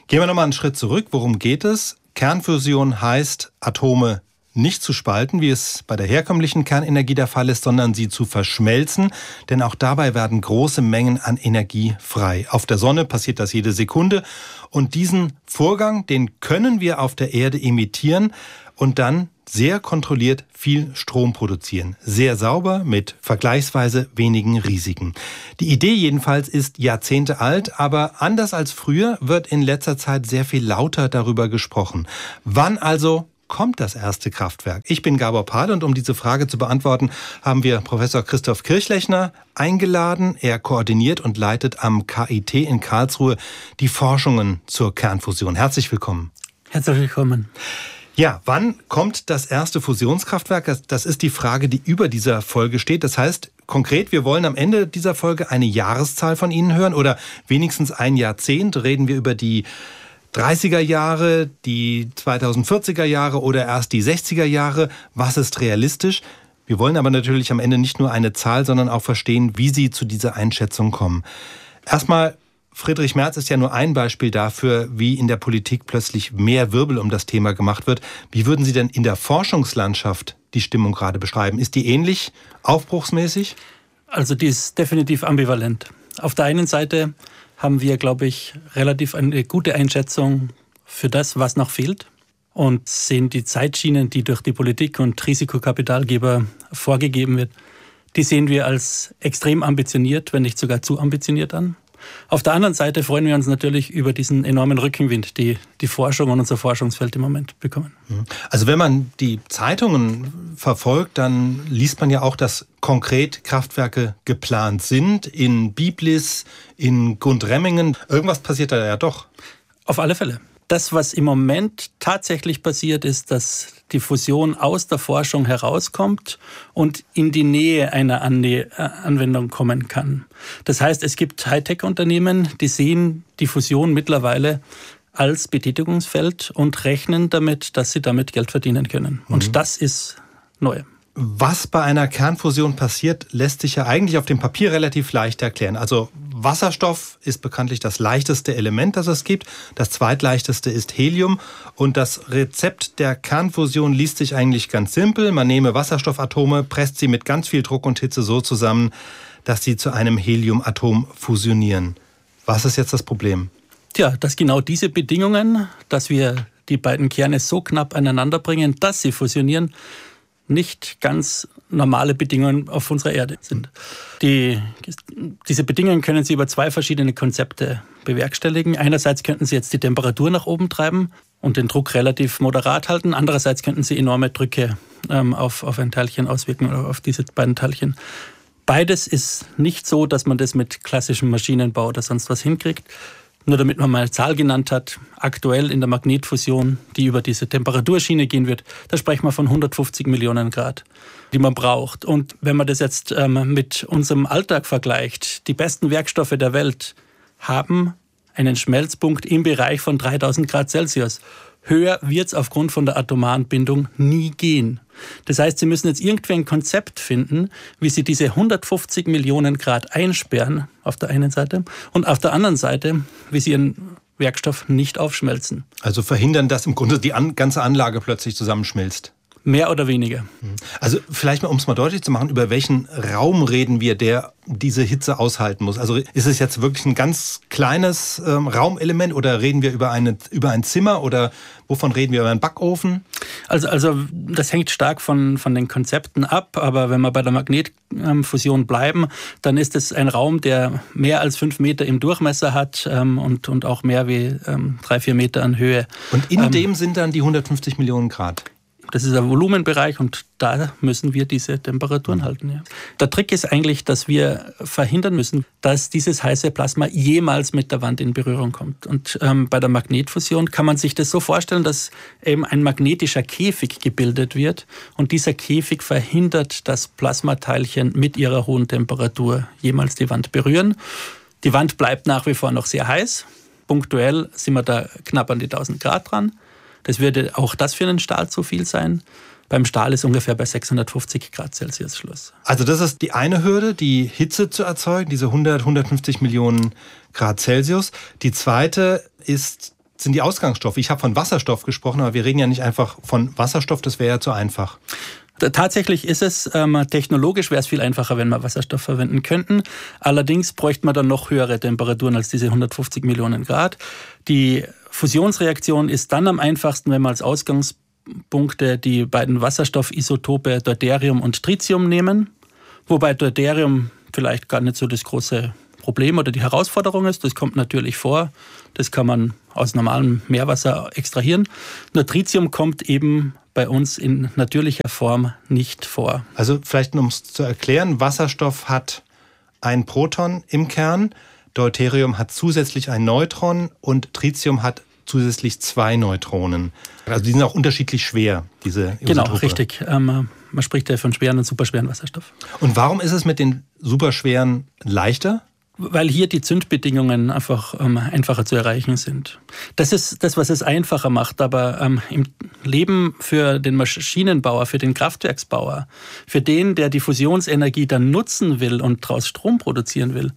Gehen wir nochmal einen Schritt zurück. Worum geht es? Kernfusion heißt, Atome nicht zu spalten, wie es bei der herkömmlichen Kernenergie der Fall ist, sondern sie zu verschmelzen. Denn auch dabei werden große Mengen an Energie frei. Auf der Sonne passiert das jede Sekunde. Und diesen Vorgang, den können wir auf der Erde imitieren und dann sehr kontrolliert viel Strom produzieren. Sehr sauber, mit vergleichsweise wenigen Risiken. Die Idee jedenfalls ist Jahrzehnte alt, aber anders als früher wird in letzter Zeit sehr viel lauter darüber gesprochen. Wann also kommt das erste Kraftwerk? Ich bin Gabor Pahl und um diese Frage zu beantworten, haben wir Professor Christoph Kirchlechner eingeladen. Er koordiniert und leitet am K I T in Karlsruhe die Forschungen zur Kernfusion. Herzlich willkommen. Herzlich willkommen. Ja, wann kommt das erste Fusionskraftwerk? Das ist die Frage, die über dieser Folge steht. Das heißt, konkret, wir wollen am Ende dieser Folge eine Jahreszahl von Ihnen hören oder wenigstens ein Jahrzehnt. Reden wir über die dreißiger Jahre, die zweitausendvierziger Jahre oder erst die sechziger Jahre? Was ist realistisch? Wir wollen aber natürlich am Ende nicht nur eine Zahl, sondern auch verstehen, wie Sie zu dieser Einschätzung kommen. Erstmal, Friedrich Merz ist ja nur ein Beispiel dafür, wie in der Politik plötzlich mehr Wirbel um das Thema gemacht wird. Wie würden Sie denn in der Forschungslandschaft die Stimmung gerade beschreiben? Ist die ähnlich aufbruchsmäßig? Also die ist definitiv ambivalent. Auf der einen Seite haben wir, glaube ich, relativ eine gute Einschätzung für das, was noch fehlt und sehen die Zeitschienen, die durch die Politik und Risikokapitalgeber vorgegeben wird, die sehen wir als extrem ambitioniert, wenn nicht sogar zu ambitioniert an. Auf der anderen Seite freuen wir uns natürlich über diesen enormen Rückenwind, die die Forschung und unser Forschungsfeld im Moment bekommen. Also wenn man die Zeitungen verfolgt, dann liest man ja auch, dass konkret Kraftwerke geplant sind in Biblis, in Gundremmingen. Irgendwas passiert da ja doch. Auf alle Fälle. Das, was im Moment tatsächlich passiert, ist, dass die Fusion aus der Forschung herauskommt und in die Nähe einer Anwendung kommen kann. Das heißt, es gibt Hightech-Unternehmen, die sehen die Fusion mittlerweile als Betätigungsfeld und rechnen damit, dass sie damit Geld verdienen können. Und mhm. das ist neu. Was bei einer Kernfusion passiert, lässt sich ja eigentlich auf dem Papier relativ leicht erklären. Also Wasserstoff ist bekanntlich das leichteste Element, das es gibt. Das zweitleichteste ist Helium. Und das Rezept der Kernfusion liest sich eigentlich ganz simpel. Man nehme Wasserstoffatome, presst sie mit ganz viel Druck und Hitze so zusammen, dass sie zu einem Heliumatom fusionieren. Was ist jetzt das Problem? Tja, dass genau diese Bedingungen, dass wir die beiden Kerne so knapp aneinander bringen, dass sie fusionieren, nicht ganz normale Bedingungen auf unserer Erde sind. Die, diese Bedingungen können Sie über zwei verschiedene Konzepte bewerkstelligen. Einerseits könnten Sie jetzt die Temperatur nach oben treiben und den Druck relativ moderat halten. Andererseits könnten Sie enorme Drücke ähm, auf, auf ein Teilchen auswirken oder auf diese beiden Teilchen. Beides ist nicht so, dass man das mit klassischem Maschinenbau oder sonst was hinkriegt. Nur damit man mal eine Zahl genannt hat, aktuell in der Magnetfusion, die über diese Temperaturschiene gehen wird, da sprechen wir von hundertfünfzig Millionen Grad, die man braucht. Und wenn man das jetzt ähm, mit unserem Alltag vergleicht, die besten Werkstoffe der Welt haben einen Schmelzpunkt im Bereich von dreitausend Grad Celsius. Höher wird es aufgrund von der atomaren Bindung nie gehen. Das heißt, Sie müssen jetzt irgendwie ein Konzept finden, wie Sie diese hundertfünfzig Millionen Grad einsperren, auf der einen Seite, und auf der anderen Seite, wie Sie Ihren Werkstoff nicht aufschmelzen. Also verhindern, dass im Grunde die an, ganze Anlage plötzlich zusammenschmilzt. Mehr oder weniger. Also vielleicht mal, um es mal deutlich zu machen, über welchen Raum reden wir, der diese Hitze aushalten muss? Also ist es jetzt wirklich ein ganz kleines ähm, Raumelement oder reden wir über, eine, über ein Zimmer oder wovon reden wir, über einen Backofen? Also, also das hängt stark von, von den Konzepten ab, aber wenn wir bei der Magnetfusion bleiben, dann ist es ein Raum, der mehr als fünf Meter im Durchmesser hat ähm, und, und auch mehr wie ähm, drei, vier Meter an Höhe. Und in ähm, dem sind dann die hundertfünfzig Millionen Grad? Das ist ein Volumenbereich und da müssen wir diese Temperaturen halten. Ja. Der Trick ist eigentlich, dass wir verhindern müssen, dass dieses heiße Plasma jemals mit der Wand in Berührung kommt. Und ähm, bei der Magnetfusion kann man sich das so vorstellen, dass eben ein magnetischer Käfig gebildet wird und dieser Käfig verhindert, dass Plasmateilchen mit ihrer hohen Temperatur jemals die Wand berühren. Die Wand bleibt nach wie vor noch sehr heiß. Punktuell sind wir da knapp an die tausend Grad dran. Das würde auch das für einen Stahl zu viel sein. Beim Stahl ist ungefähr bei sechshundertfünfzig Grad Celsius Schluss. Also das ist die eine Hürde, die Hitze zu erzeugen, diese hundert, hundertfünfzig Millionen Grad Celsius. Die zweite ist sind die Ausgangsstoffe? Ich habe von Wasserstoff gesprochen, aber wir reden ja nicht einfach von Wasserstoff, das wäre ja zu einfach. Tatsächlich ist es, ähm, technologisch wäre es viel einfacher, wenn wir Wasserstoff verwenden könnten. Allerdings bräuchte man dann noch höhere Temperaturen als diese hundertfünfzig Millionen Grad. Die Fusionsreaktion ist dann am einfachsten, wenn wir als Ausgangspunkte die beiden Wasserstoffisotope Deuterium und Tritium nehmen. Wobei Deuterium vielleicht gar nicht so das große Problem oder die Herausforderung ist. Das kommt natürlich vor. Das kann man aus normalem Meerwasser extrahieren. Nur Tritium kommt eben bei uns in natürlicher Form nicht vor. Also vielleicht, um es zu erklären, Wasserstoff hat ein Proton im Kern, Deuterium hat zusätzlich ein Neutron und Tritium hat zusätzlich zwei Neutronen. Also die sind auch unterschiedlich schwer, diese Isotope. Genau, richtig. Ähm, man spricht ja von schweren und superschweren Wasserstoff. Und warum ist es mit den superschweren leichter? Weil hier die Zündbedingungen einfach ähm, einfacher zu erreichen sind. Das ist das, was es einfacher macht. Aber ähm, im Leben für den Maschinenbauer, für den Kraftwerksbauer, für den, der die Fusionsenergie dann nutzen will und daraus Strom produzieren will,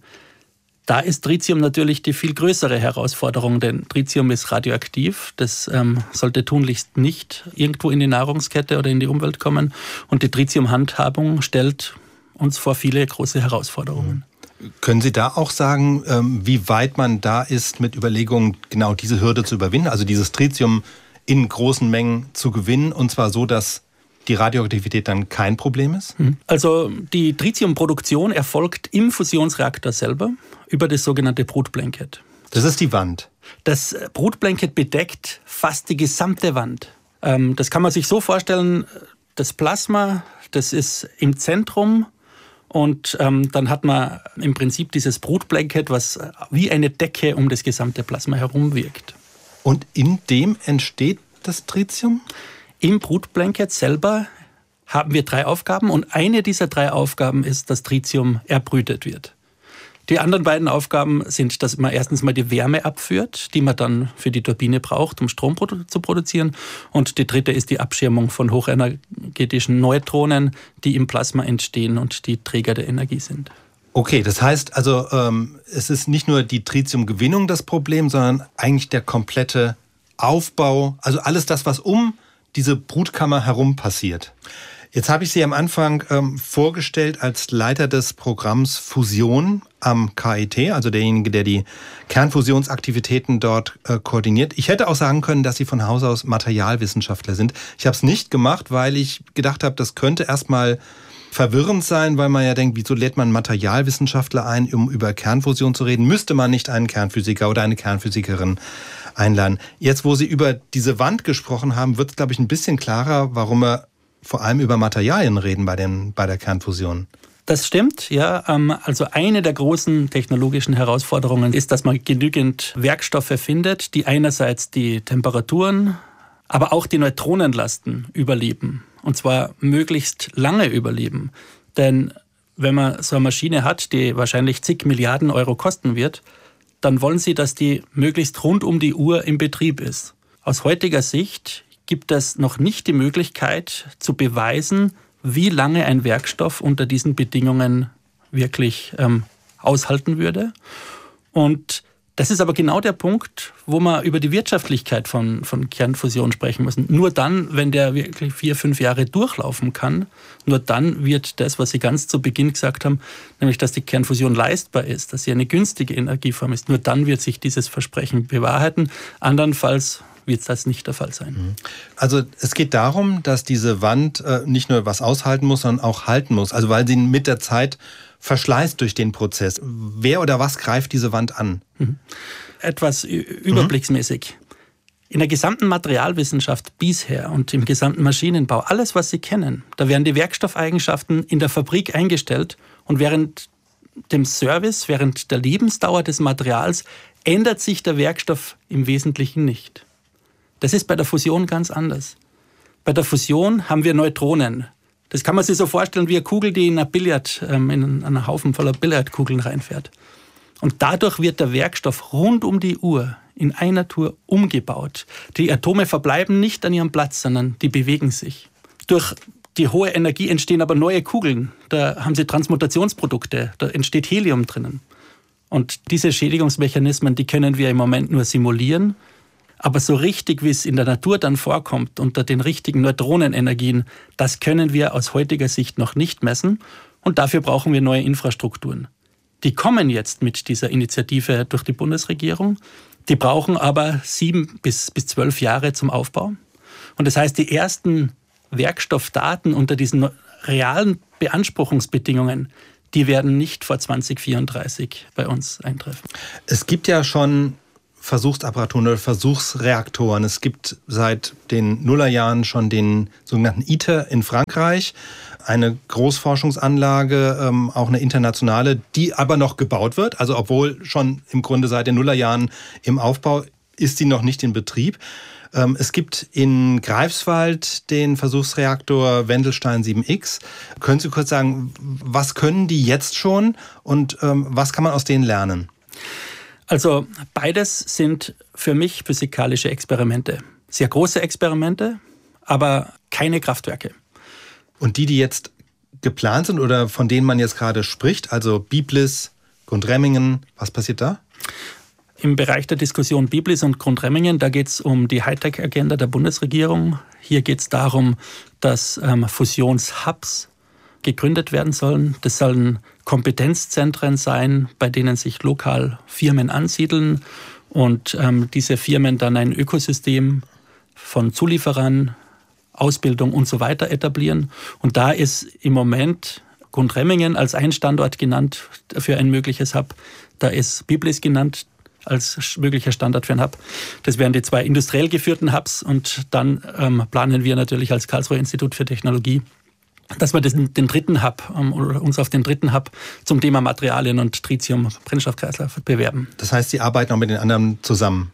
da ist Tritium natürlich die viel größere Herausforderung, denn Tritium ist radioaktiv. Das ähm, sollte tunlichst nicht irgendwo in die Nahrungskette oder in die Umwelt kommen. Und die Tritium-Handhabung stellt uns vor viele große Herausforderungen. Können Sie da auch sagen, wie weit man da ist mit Überlegungen, genau diese Hürde zu überwinden, also dieses Tritium in großen Mengen zu gewinnen, und zwar so, dass die Radioaktivität dann kein Problem ist? Also die Tritiumproduktion erfolgt im Fusionsreaktor selber über das sogenannte Brutblanket. Das ist die Wand? Das Brutblanket bedeckt fast die gesamte Wand. Das kann man sich so vorstellen, das Plasma, das ist im Zentrum. Und ähm, dann hat man im Prinzip dieses Brutblanket, was wie eine Decke um das gesamte Plasma herum wirkt. Und in dem entsteht das Tritium? Im Brutblanket selber haben wir drei Aufgaben und eine dieser drei Aufgaben ist, dass Tritium erbrütet wird. Die anderen beiden Aufgaben sind, dass man erstens mal die Wärme abführt, die man dann für die Turbine braucht, um Strom produ- zu produzieren. Und die dritte ist die Abschirmung von hochenergetischen Neutronen, die im Plasma entstehen und die Träger der Energie sind. Okay, das heißt also, ähm, es ist nicht nur die Tritiumgewinnung das Problem, sondern eigentlich der komplette Aufbau, also alles das, was um diese Brutkammer herum passiert. Jetzt habe ich Sie am Anfang ähm, vorgestellt als Leiter des Programms Fusion am K I T, also derjenige, der die Kernfusionsaktivitäten dort äh, koordiniert. Ich hätte auch sagen können, dass Sie von Haus aus Materialwissenschaftler sind. Ich habe es nicht gemacht, weil ich gedacht habe, das könnte erstmal verwirrend sein, weil man ja denkt, wieso lädt man Materialwissenschaftler ein, um über Kernfusion zu reden? Müsste man nicht einen Kernphysiker oder eine Kernphysikerin einladen? Jetzt, wo Sie über diese Wand gesprochen haben, wird es, glaube ich, ein bisschen klarer, warum wir vor allem über Materialien reden bei, den, bei der Kernfusion. Das stimmt, ja. Also eine der großen technologischen Herausforderungen ist, dass man genügend Werkstoffe findet, die einerseits die Temperaturen, aber auch die Neutronenlasten überleben. Und zwar möglichst lange überleben. Denn wenn man so eine Maschine hat, die wahrscheinlich zig Milliarden Euro kosten wird, dann wollen Sie, dass die möglichst rund um die Uhr im Betrieb ist. Aus heutiger Sicht gibt es noch nicht die Möglichkeit zu beweisen, wie lange ein Werkstoff unter diesen Bedingungen wirklich ähm, aushalten würde. Und das ist aber genau der Punkt, wo wir über die Wirtschaftlichkeit von, von Kernfusion sprechen müssen. Nur dann, wenn der wirklich vier, fünf Jahre durchlaufen kann, nur dann wird das, was Sie ganz zu Beginn gesagt haben, nämlich, dass die Kernfusion leistbar ist, dass sie eine günstige Energieform ist, nur dann wird sich dieses Versprechen bewahrheiten. Andernfalls wird das nicht der Fall sein. Also es geht darum, dass diese Wand äh, nicht nur was aushalten muss, sondern auch halten muss. Also weil sie mit der Zeit verschleißt durch den Prozess. Wer oder was greift diese Wand an? Mhm. Etwas überblicksmäßig. In der gesamten Materialwissenschaft bisher und im gesamten Maschinenbau, alles, was Sie kennen, da werden die Werkstoffeigenschaften in der Fabrik eingestellt und während dem Service, während der Lebensdauer des Materials ändert sich der Werkstoff im Wesentlichen nicht. Das ist bei der Fusion ganz anders. Bei der Fusion haben wir Neutronen. Das kann man sich so vorstellen wie eine Kugel, die in, eine Billard, ähm, in einen Haufen voller Billardkugeln reinfährt. Und dadurch wird der Werkstoff rund um die Uhr in einer Tour umgebaut. Die Atome verbleiben nicht an ihrem Platz, sondern die bewegen sich. Durch die hohe Energie entstehen aber neue Kugeln. Da haben Sie Transmutationsprodukte, da entsteht Helium drinnen. Und diese Schädigungsmechanismen, die können wir im Moment nur simulieren. Aber so richtig, wie es in der Natur dann vorkommt, unter den richtigen Neutronenenergien, das können wir aus heutiger Sicht noch nicht messen. Und dafür brauchen wir neue Infrastrukturen. Die kommen jetzt mit dieser Initiative durch die Bundesregierung. Die brauchen aber sieben bis, bis zwölf Jahre zum Aufbau. Und das heißt, die ersten Werkstoffdaten unter diesen realen Beanspruchungsbedingungen, die werden nicht vor zwanzig vierunddreißig bei uns eintreffen. Es gibt ja schon Versuchsapparaturen oder Versuchsreaktoren. Es gibt seit den Nullerjahren schon den sogenannten ITER in Frankreich, eine Großforschungsanlage, ähm, auch eine internationale, die aber noch gebaut wird. Also obwohl schon im Grunde seit den Nullerjahren im Aufbau ist sie noch nicht in Betrieb. Ähm, es gibt in Greifswald den Versuchsreaktor Wendelstein sieben X. Können Sie kurz sagen, was können die jetzt schon und ähm, was kann man aus denen lernen? Also beides sind für mich physikalische Experimente. Sehr große Experimente, aber keine Kraftwerke. Und die, die jetzt geplant sind oder von denen man jetzt gerade spricht, also Biblis, Gundremmingen, was passiert da? Im Bereich der Diskussion Biblis und Gundremmingen, da geht es um die Hightech-Agenda der Bundesregierung. Hier geht es darum, dass ähm, Fusionshubs gegründet werden sollen. Das sollen Kompetenzzentren sein, bei denen sich lokal Firmen ansiedeln und ähm, diese Firmen dann ein Ökosystem von Zulieferern, Ausbildung und so weiter etablieren. Und da ist im Moment Gundremmingen als ein Standort genannt für ein mögliches Hub. Da ist Biblis genannt als möglicher Standort für ein Hub. Das wären die zwei industriell geführten Hubs. Und dann ähm, planen wir natürlich als Karlsruher Institut für Technologie, dass wir den, den dritten Hub, ähm, oder uns auf den dritten Hub zum Thema Materialien und Tritium-Brennstoffkreislauf bewerben. Das heißt, Sie arbeiten auch mit den anderen zusammen?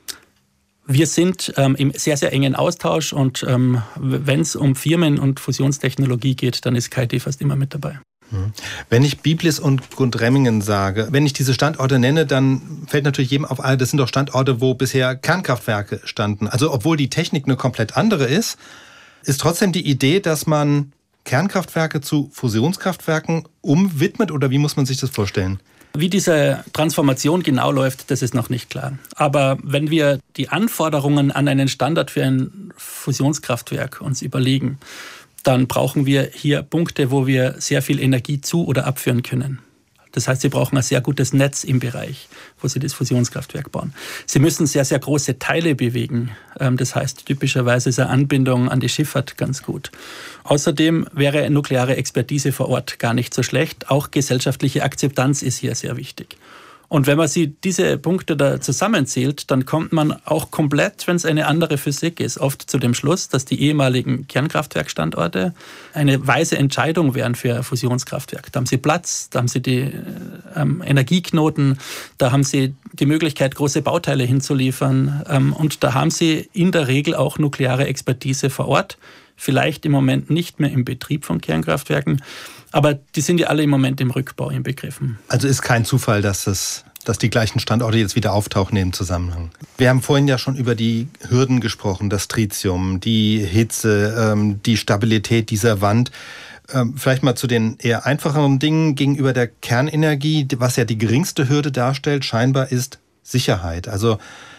Wir sind ähm, im sehr, sehr engen Austausch und ähm, wenn es um Firmen und Fusionstechnologie geht, dann ist K I T fast immer mit dabei. Wenn ich Biblis und Gundremmingen sage, wenn ich diese Standorte nenne, dann fällt natürlich jedem auf, das sind doch Standorte, wo bisher Kernkraftwerke standen. Also obwohl die Technik eine komplett andere ist, ist trotzdem die Idee, dass man Kernkraftwerke zu Fusionskraftwerken umwidmet oder wie muss man sich das vorstellen? Wie diese Transformation genau läuft, das ist noch nicht klar. Aber wenn wir die Anforderungen an einen Standard für ein Fusionskraftwerk uns überlegen, dann brauchen wir hier Punkte, wo wir sehr viel Energie zu- oder abführen können. Das heißt, Sie brauchen ein sehr gutes Netz im Bereich, wo Sie das Fusionskraftwerk bauen. Sie müssen sehr, sehr große Teile bewegen. Das heißt, typischerweise ist eine Anbindung an die Schifffahrt ganz gut. Außerdem wäre nukleare Expertise vor Ort gar nicht so schlecht. Auch gesellschaftliche Akzeptanz ist hier sehr wichtig. Und wenn man sich diese Punkte da zusammenzählt, dann kommt man auch komplett, wenn es eine andere Physik ist, oft zu dem Schluss, dass die ehemaligen Kernkraftwerkstandorte eine weise Entscheidung wären für ein Fusionskraftwerk. Da haben sie Platz, da haben sie die ähm, Energieknoten, da haben sie die Möglichkeit, große Bauteile hinzuliefern ähm, und da haben sie in der Regel auch nukleare Expertise vor Ort. Vielleicht im Moment nicht mehr im Betrieb von Kernkraftwerken, aber die sind ja alle im Moment im Rückbau inbegriffen. Also ist kein Zufall, dass, es, dass die gleichen Standorte jetzt wieder auftauchen im Zusammenhang. Wir haben vorhin ja schon über die Hürden gesprochen, das Tritium, die Hitze, die Stabilität dieser Wand. Vielleicht mal zu den eher einfacheren Dingen gegenüber der Kernenergie, was ja die geringste Hürde darstellt, scheinbar ist Sicherheit. Also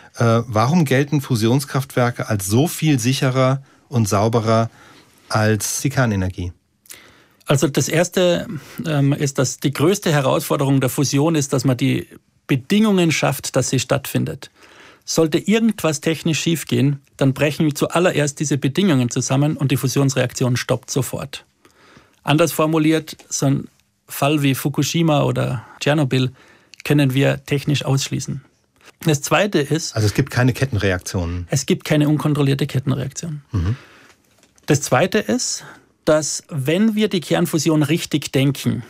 warum gelten Fusionskraftwerke als so viel sicherer und sauberer als die Kernenergie? Also das Erste ähm, ist, dass die größte Herausforderung der Fusion ist, dass man die Bedingungen schafft, dass sie stattfindet. Sollte irgendwas technisch schiefgehen, dann brechen zuallererst diese Bedingungen zusammen und die Fusionsreaktion stoppt sofort. Anders formuliert, so ein Fall wie Fukushima oder Tschernobyl können wir technisch ausschließen. Das Zweite ist... Also es gibt keine Kettenreaktionen. Es gibt keine unkontrollierte Kettenreaktion. Mhm. Das Zweite ist, dass wenn wir die Kernfusion richtig denken,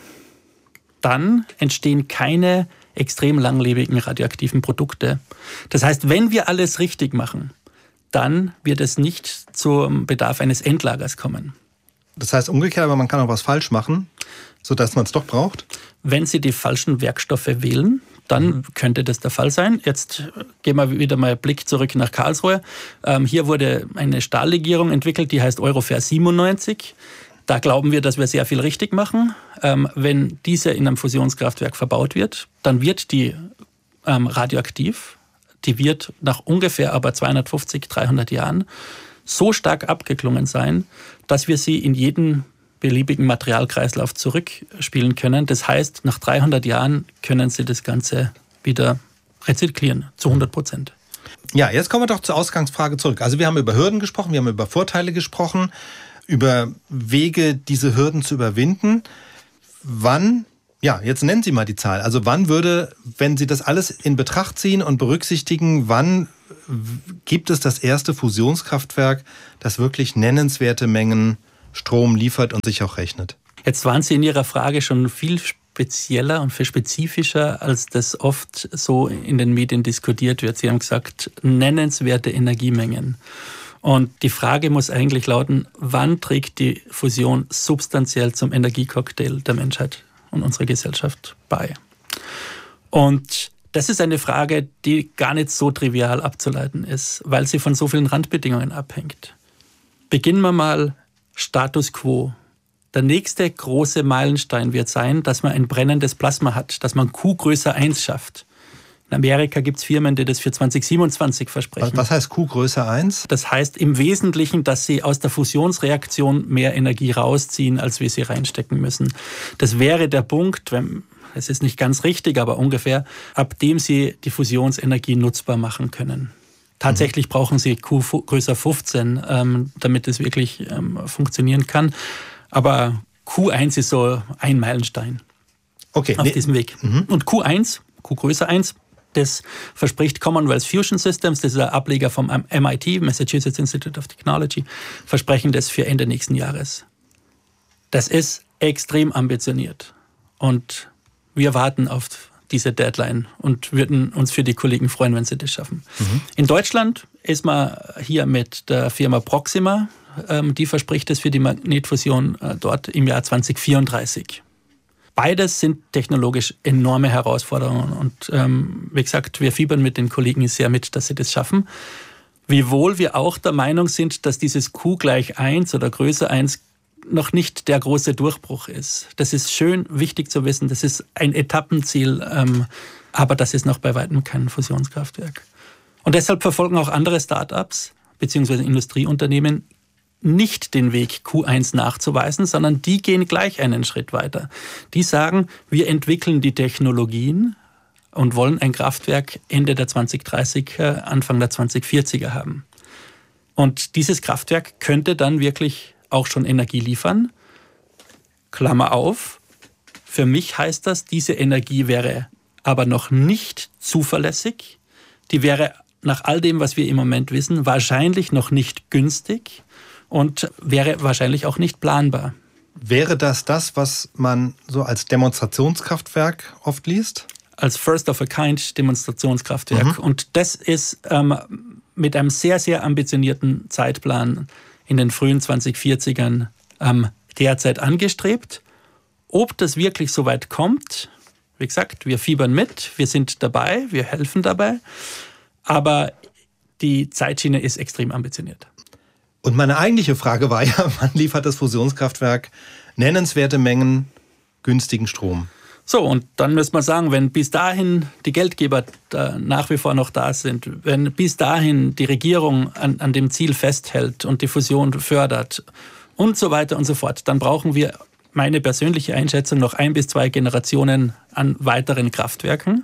dann entstehen keine extrem langlebigen radioaktiven Produkte. Das heißt, wenn wir alles richtig machen, dann wird es nicht zum Bedarf eines Endlagers kommen. Das heißt umgekehrt, aber man kann auch was falsch machen, sodass man es doch braucht? Wenn Sie die falschen Werkstoffe wählen, dann könnte das der Fall sein. Jetzt gehen wir wieder mal einen Blick zurück nach Karlsruhe. Ähm, hier wurde eine Stahllegierung entwickelt, die heißt Eurofer siebenundneunzig. Da glauben wir, dass wir sehr viel richtig machen. Ähm, wenn diese in einem Fusionskraftwerk verbaut wird, dann wird die ähm, radioaktiv. die wird nach ungefähr aber zweihundertfünfzig, dreihundert Jahren so stark abgeklungen sein, dass wir sie in jeden beliebigen Materialkreislauf zurückspielen können. Das heißt, nach dreihundert Jahren können sie das Ganze wieder rezyklieren, zu hundert Prozent. Ja, jetzt kommen wir doch zur Ausgangsfrage zurück. Also wir haben über Hürden gesprochen, wir haben über Vorteile gesprochen, über Wege, diese Hürden zu überwinden. Wann, ja, jetzt nennen Sie mal die Zahl. Also wann würde, wenn Sie das alles in Betracht ziehen und berücksichtigen, wann gibt es das erste Fusionskraftwerk, das wirklich nennenswerte Mengen Strom liefert und sich auch rechnet? Jetzt waren Sie in Ihrer Frage schon viel spezieller und viel spezifischer, als das oft so in den Medien diskutiert wird. Sie haben gesagt, nennenswerte Energiemengen. Und die Frage muss eigentlich lauten, wann trägt die Fusion substanziell zum Energiecocktail der Menschheit und unserer Gesellschaft bei? Und das ist eine Frage, die gar nicht so trivial abzuleiten ist, weil sie von so vielen Randbedingungen abhängt. Beginnen wir mal Status quo. Der nächste große Meilenstein wird sein, dass man ein brennendes Plasma hat, dass man Q größer eins schafft. In Amerika gibt es Firmen, die das für zwanzig siebenundzwanzig versprechen. Was heißt Q größer eins? Das heißt im Wesentlichen, dass sie aus der Fusionsreaktion mehr Energie rausziehen, als wir sie reinstecken müssen. Das wäre der Punkt, wenn, es ist nicht ganz richtig, aber ungefähr, ab dem sie die Fusionsenergie nutzbar machen können. Tatsächlich mhm. brauchen sie Q größer fünfzehn, ähm, damit es wirklich ähm, funktionieren kann. Aber Q eins ist so ein Meilenstein okay, auf nee. diesem Weg. Mhm. Und Q eins, Q größer eins, das verspricht Commonwealth Fusion Systems, das ist ein Ableger vom M I T, Massachusetts Institute of Technology, versprechen das für Ende nächsten Jahres. Das ist extrem ambitioniert und wir warten auf diese Deadline und würden uns für die Kollegen freuen, wenn sie das schaffen. Mhm. In Deutschland ist man hier mit der Firma Proxima, ähm, die verspricht es für die Magnetfusion äh, dort im Jahr zwanzig vierunddreißig. Beides sind technologisch enorme Herausforderungen und ähm, wie gesagt, wir fiebern mit den Kollegen sehr mit, dass sie das schaffen. Wiewohl wir auch der Meinung sind, dass dieses Q gleich eins oder größer eins noch nicht der große Durchbruch ist. Das ist schön wichtig zu wissen, das ist ein Etappenziel, ähm, aber das ist noch bei weitem kein Fusionskraftwerk. Und deshalb verfolgen auch andere Start-ups bzw. Industrieunternehmen nicht den Weg, Q eins nachzuweisen, sondern die gehen gleich einen Schritt weiter. Die sagen, wir entwickeln die Technologien und wollen ein Kraftwerk Ende der zwanzig dreißiger, Anfang der zwanzig vierziger haben. Und dieses Kraftwerk könnte dann wirklich auch schon Energie liefern. Klammer auf, für mich heißt das, diese Energie wäre aber noch nicht zuverlässig. Die wäre nach all dem, was wir im Moment wissen, wahrscheinlich noch nicht günstig und wäre wahrscheinlich auch nicht planbar. Wäre das das, was man so als Demonstrationskraftwerk oft liest? Als First-of-a-Kind-Demonstrationskraftwerk. Mhm. Und das ist ähm, mit einem sehr, sehr ambitionierten Zeitplan in den frühen zwanzig vierzigern ähm, derzeit angestrebt. Ob das wirklich so weit kommt, wie gesagt, wir fiebern mit, wir sind dabei, wir helfen dabei, aber die Zeitschiene ist extrem ambitioniert. Und meine eigentliche Frage war ja, wann liefert das Fusionskraftwerk nennenswerte Mengen günstigen Strom? So, und dann müssen wir sagen, wenn bis dahin die Geldgeber da nach wie vor noch da sind, wenn bis dahin die Regierung an, an dem Ziel festhält und die Fusion fördert und so weiter und so fort, dann brauchen wir, meine persönliche Einschätzung, noch ein bis zwei Generationen an weiteren Kraftwerken,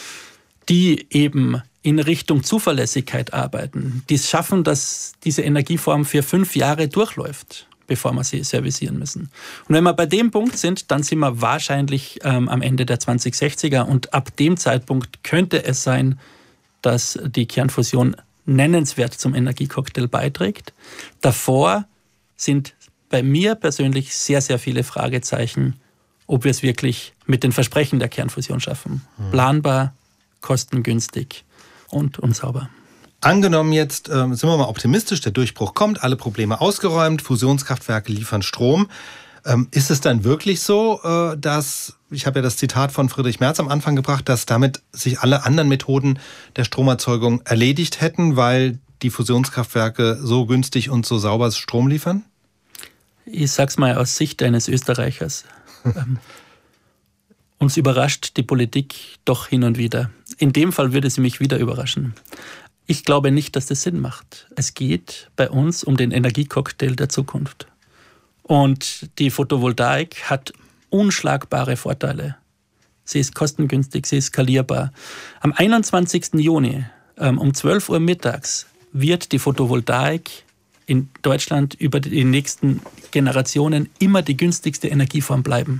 die eben in Richtung Zuverlässigkeit arbeiten, die es schaffen, dass diese Energieform für fünf Jahre durchläuft, bevor wir sie servicieren müssen. Und wenn wir bei dem Punkt sind, dann sind wir wahrscheinlich ähm, am Ende der zwanzig sechziger und ab dem Zeitpunkt könnte es sein, dass die Kernfusion nennenswert zum Energiecocktail beiträgt. Davor sind bei mir persönlich sehr, sehr viele Fragezeichen, ob wir es wirklich mit den Versprechen der Kernfusion schaffen. Hm. Planbar, kostengünstig und unsauber. Angenommen jetzt, äh, sind wir mal optimistisch, der Durchbruch kommt, alle Probleme ausgeräumt, Fusionskraftwerke liefern Strom. Ähm, ist es dann wirklich so, äh, dass, ich habe ja das Zitat von Friedrich Merz am Anfang gebracht, dass damit sich alle anderen Methoden der Stromerzeugung erledigt hätten, weil die Fusionskraftwerke so günstig und so sauber Strom liefern? Ich sag's mal aus Sicht eines Österreichers. Uns überrascht die Politik doch hin und wieder. In dem Fall würde sie mich wieder überraschen. Ich glaube nicht, dass das Sinn macht. Es geht bei uns um den Energiecocktail der Zukunft. Und die Photovoltaik hat unschlagbare Vorteile. Sie ist kostengünstig, sie ist skalierbar. Am einundzwanzigsten Juni ähm, um zwölf Uhr mittags wird die Photovoltaik in Deutschland über die nächsten Generationen immer die günstigste Energieform bleiben.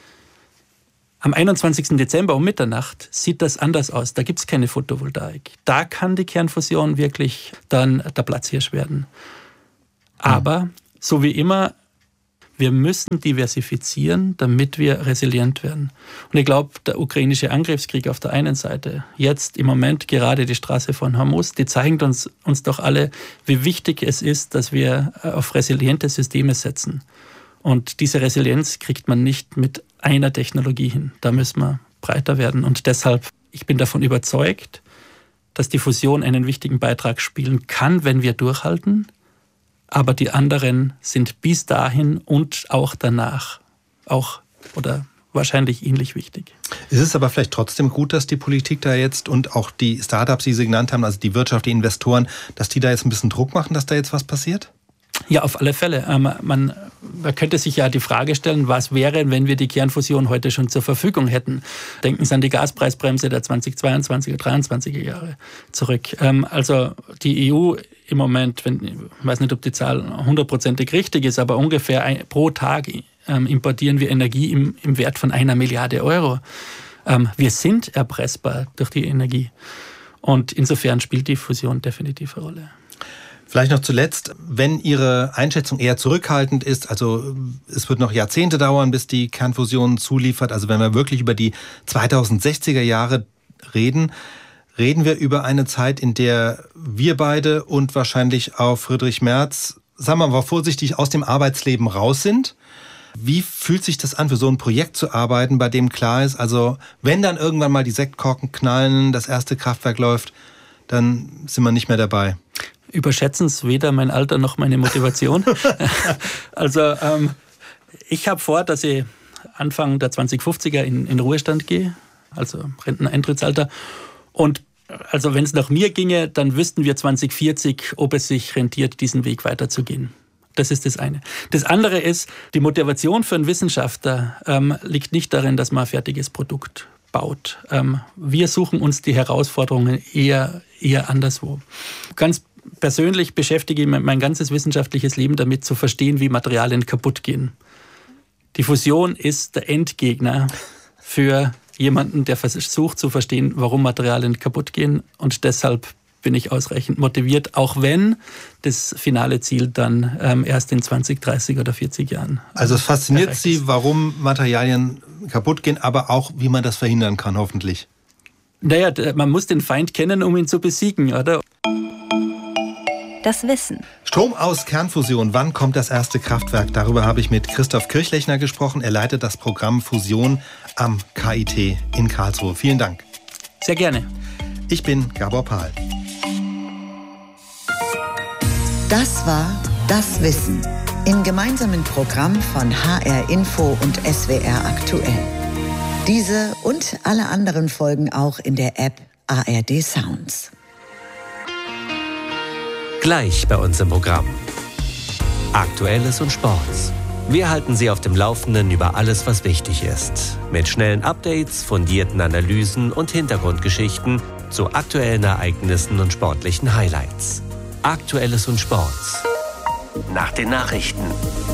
Am einundzwanzigsten Dezember um Mitternacht sieht das anders aus. Da gibt es keine Photovoltaik. Da kann die Kernfusion wirklich dann der Platzhirsch werden. Aber so wie immer, wir müssen diversifizieren, damit wir resilient werden. Und ich glaube, der ukrainische Angriffskrieg auf der einen Seite, jetzt im Moment gerade die Straße von Hormuz, die zeigen uns, uns doch alle, wie wichtig es ist, dass wir auf resiliente Systeme setzen. Und diese Resilienz kriegt man nicht mit einer Technologie hin. Da müssen wir breiter werden. Und deshalb, ich bin davon überzeugt, dass die Fusion einen wichtigen Beitrag spielen kann, wenn wir durchhalten. Aber die anderen sind bis dahin und auch danach auch oder wahrscheinlich ähnlich wichtig. Ist es aber vielleicht trotzdem gut, dass die Politik da jetzt und auch die Startups, die Sie genannt haben, also die Wirtschaft, die Investoren, dass die da jetzt ein bisschen Druck machen, dass da jetzt was passiert? Ja, auf alle Fälle. Man, man könnte sich ja die Frage stellen, was wäre, wenn wir die Kernfusion heute schon zur Verfügung hätten. Denken Sie an die Gaspreisbremse der zweitausendzweiundzwanziger, dreiundzwanziger Jahre zurück. Also die E U im Moment, wenn, ich weiß nicht, ob die Zahl hundertprozentig richtig ist, aber ungefähr ein, pro Tag importieren wir Energie im, im Wert von einer Milliarde Euro. Wir sind erpressbar durch die Energie. Und insofern spielt die Fusion definitiv eine Rolle. Vielleicht noch zuletzt, wenn Ihre Einschätzung eher zurückhaltend ist, also es wird noch Jahrzehnte dauern, bis die Kernfusion zuliefert, also wenn wir wirklich über die zweitausendsechziger Jahre reden, reden wir über eine Zeit, in der wir beide und wahrscheinlich auch Friedrich Merz, sagen wir mal vorsichtig, aus dem Arbeitsleben raus sind. Wie fühlt sich das an, für so ein Projekt zu arbeiten, bei dem klar ist, also wenn dann irgendwann mal die Sektkorken knallen, das erste Kraftwerk läuft, dann sind wir nicht mehr dabei? Überschätzen Sie weder mein Alter noch meine Motivation. Also ähm, ich habe vor, dass ich Anfang der zwanzigfünfziger in, in Ruhestand gehe, also Renteneintrittsalter. Und also wenn es nach mir ginge, dann wüssten wir zweitausendvierzig, ob es sich rentiert, diesen Weg weiterzugehen. Das ist das eine. Das andere ist, die Motivation für einen Wissenschaftler ähm, liegt nicht darin, dass man ein fertiges Produkt baut. Ähm, wir suchen uns die Herausforderungen eher, eher anderswo. Ganz persönlich beschäftige ich mich mein ganzes wissenschaftliches Leben damit, zu verstehen, wie Materialien kaputt gehen. Die Fusion ist der Endgegner für jemanden, der versucht zu verstehen, warum Materialien kaputt gehen. Und deshalb bin ich ausreichend motiviert, auch wenn das finale Ziel dann ähm, erst in zwanzig, dreißig oder vierzig Jahren. Also es fasziniert Sie, warum Materialien kaputt gehen, aber auch, wie man das verhindern kann, hoffentlich. Naja, man muss den Feind kennen, um ihn zu besiegen, oder? Das Wissen. Strom aus Kernfusion. Wann kommt das erste Kraftwerk? Darüber habe ich mit Christoph Kirchlechner gesprochen. Er leitet das Programm Fusion am K I T in Karlsruhe. Vielen Dank. Sehr gerne. Ich bin Gabor Pahl. Das war Das Wissen im gemeinsamen Programm von H R Info und S W R Aktuell. Diese und alle anderen Folgen auch in der App A R D Sounds. Gleich bei uns im Programm. Aktuelles und Sports. Wir halten Sie auf dem Laufenden über alles, was wichtig ist. Mit schnellen Updates, fundierten Analysen und Hintergrundgeschichten zu aktuellen Ereignissen und sportlichen Highlights. Aktuelles und Sports. Nach den Nachrichten.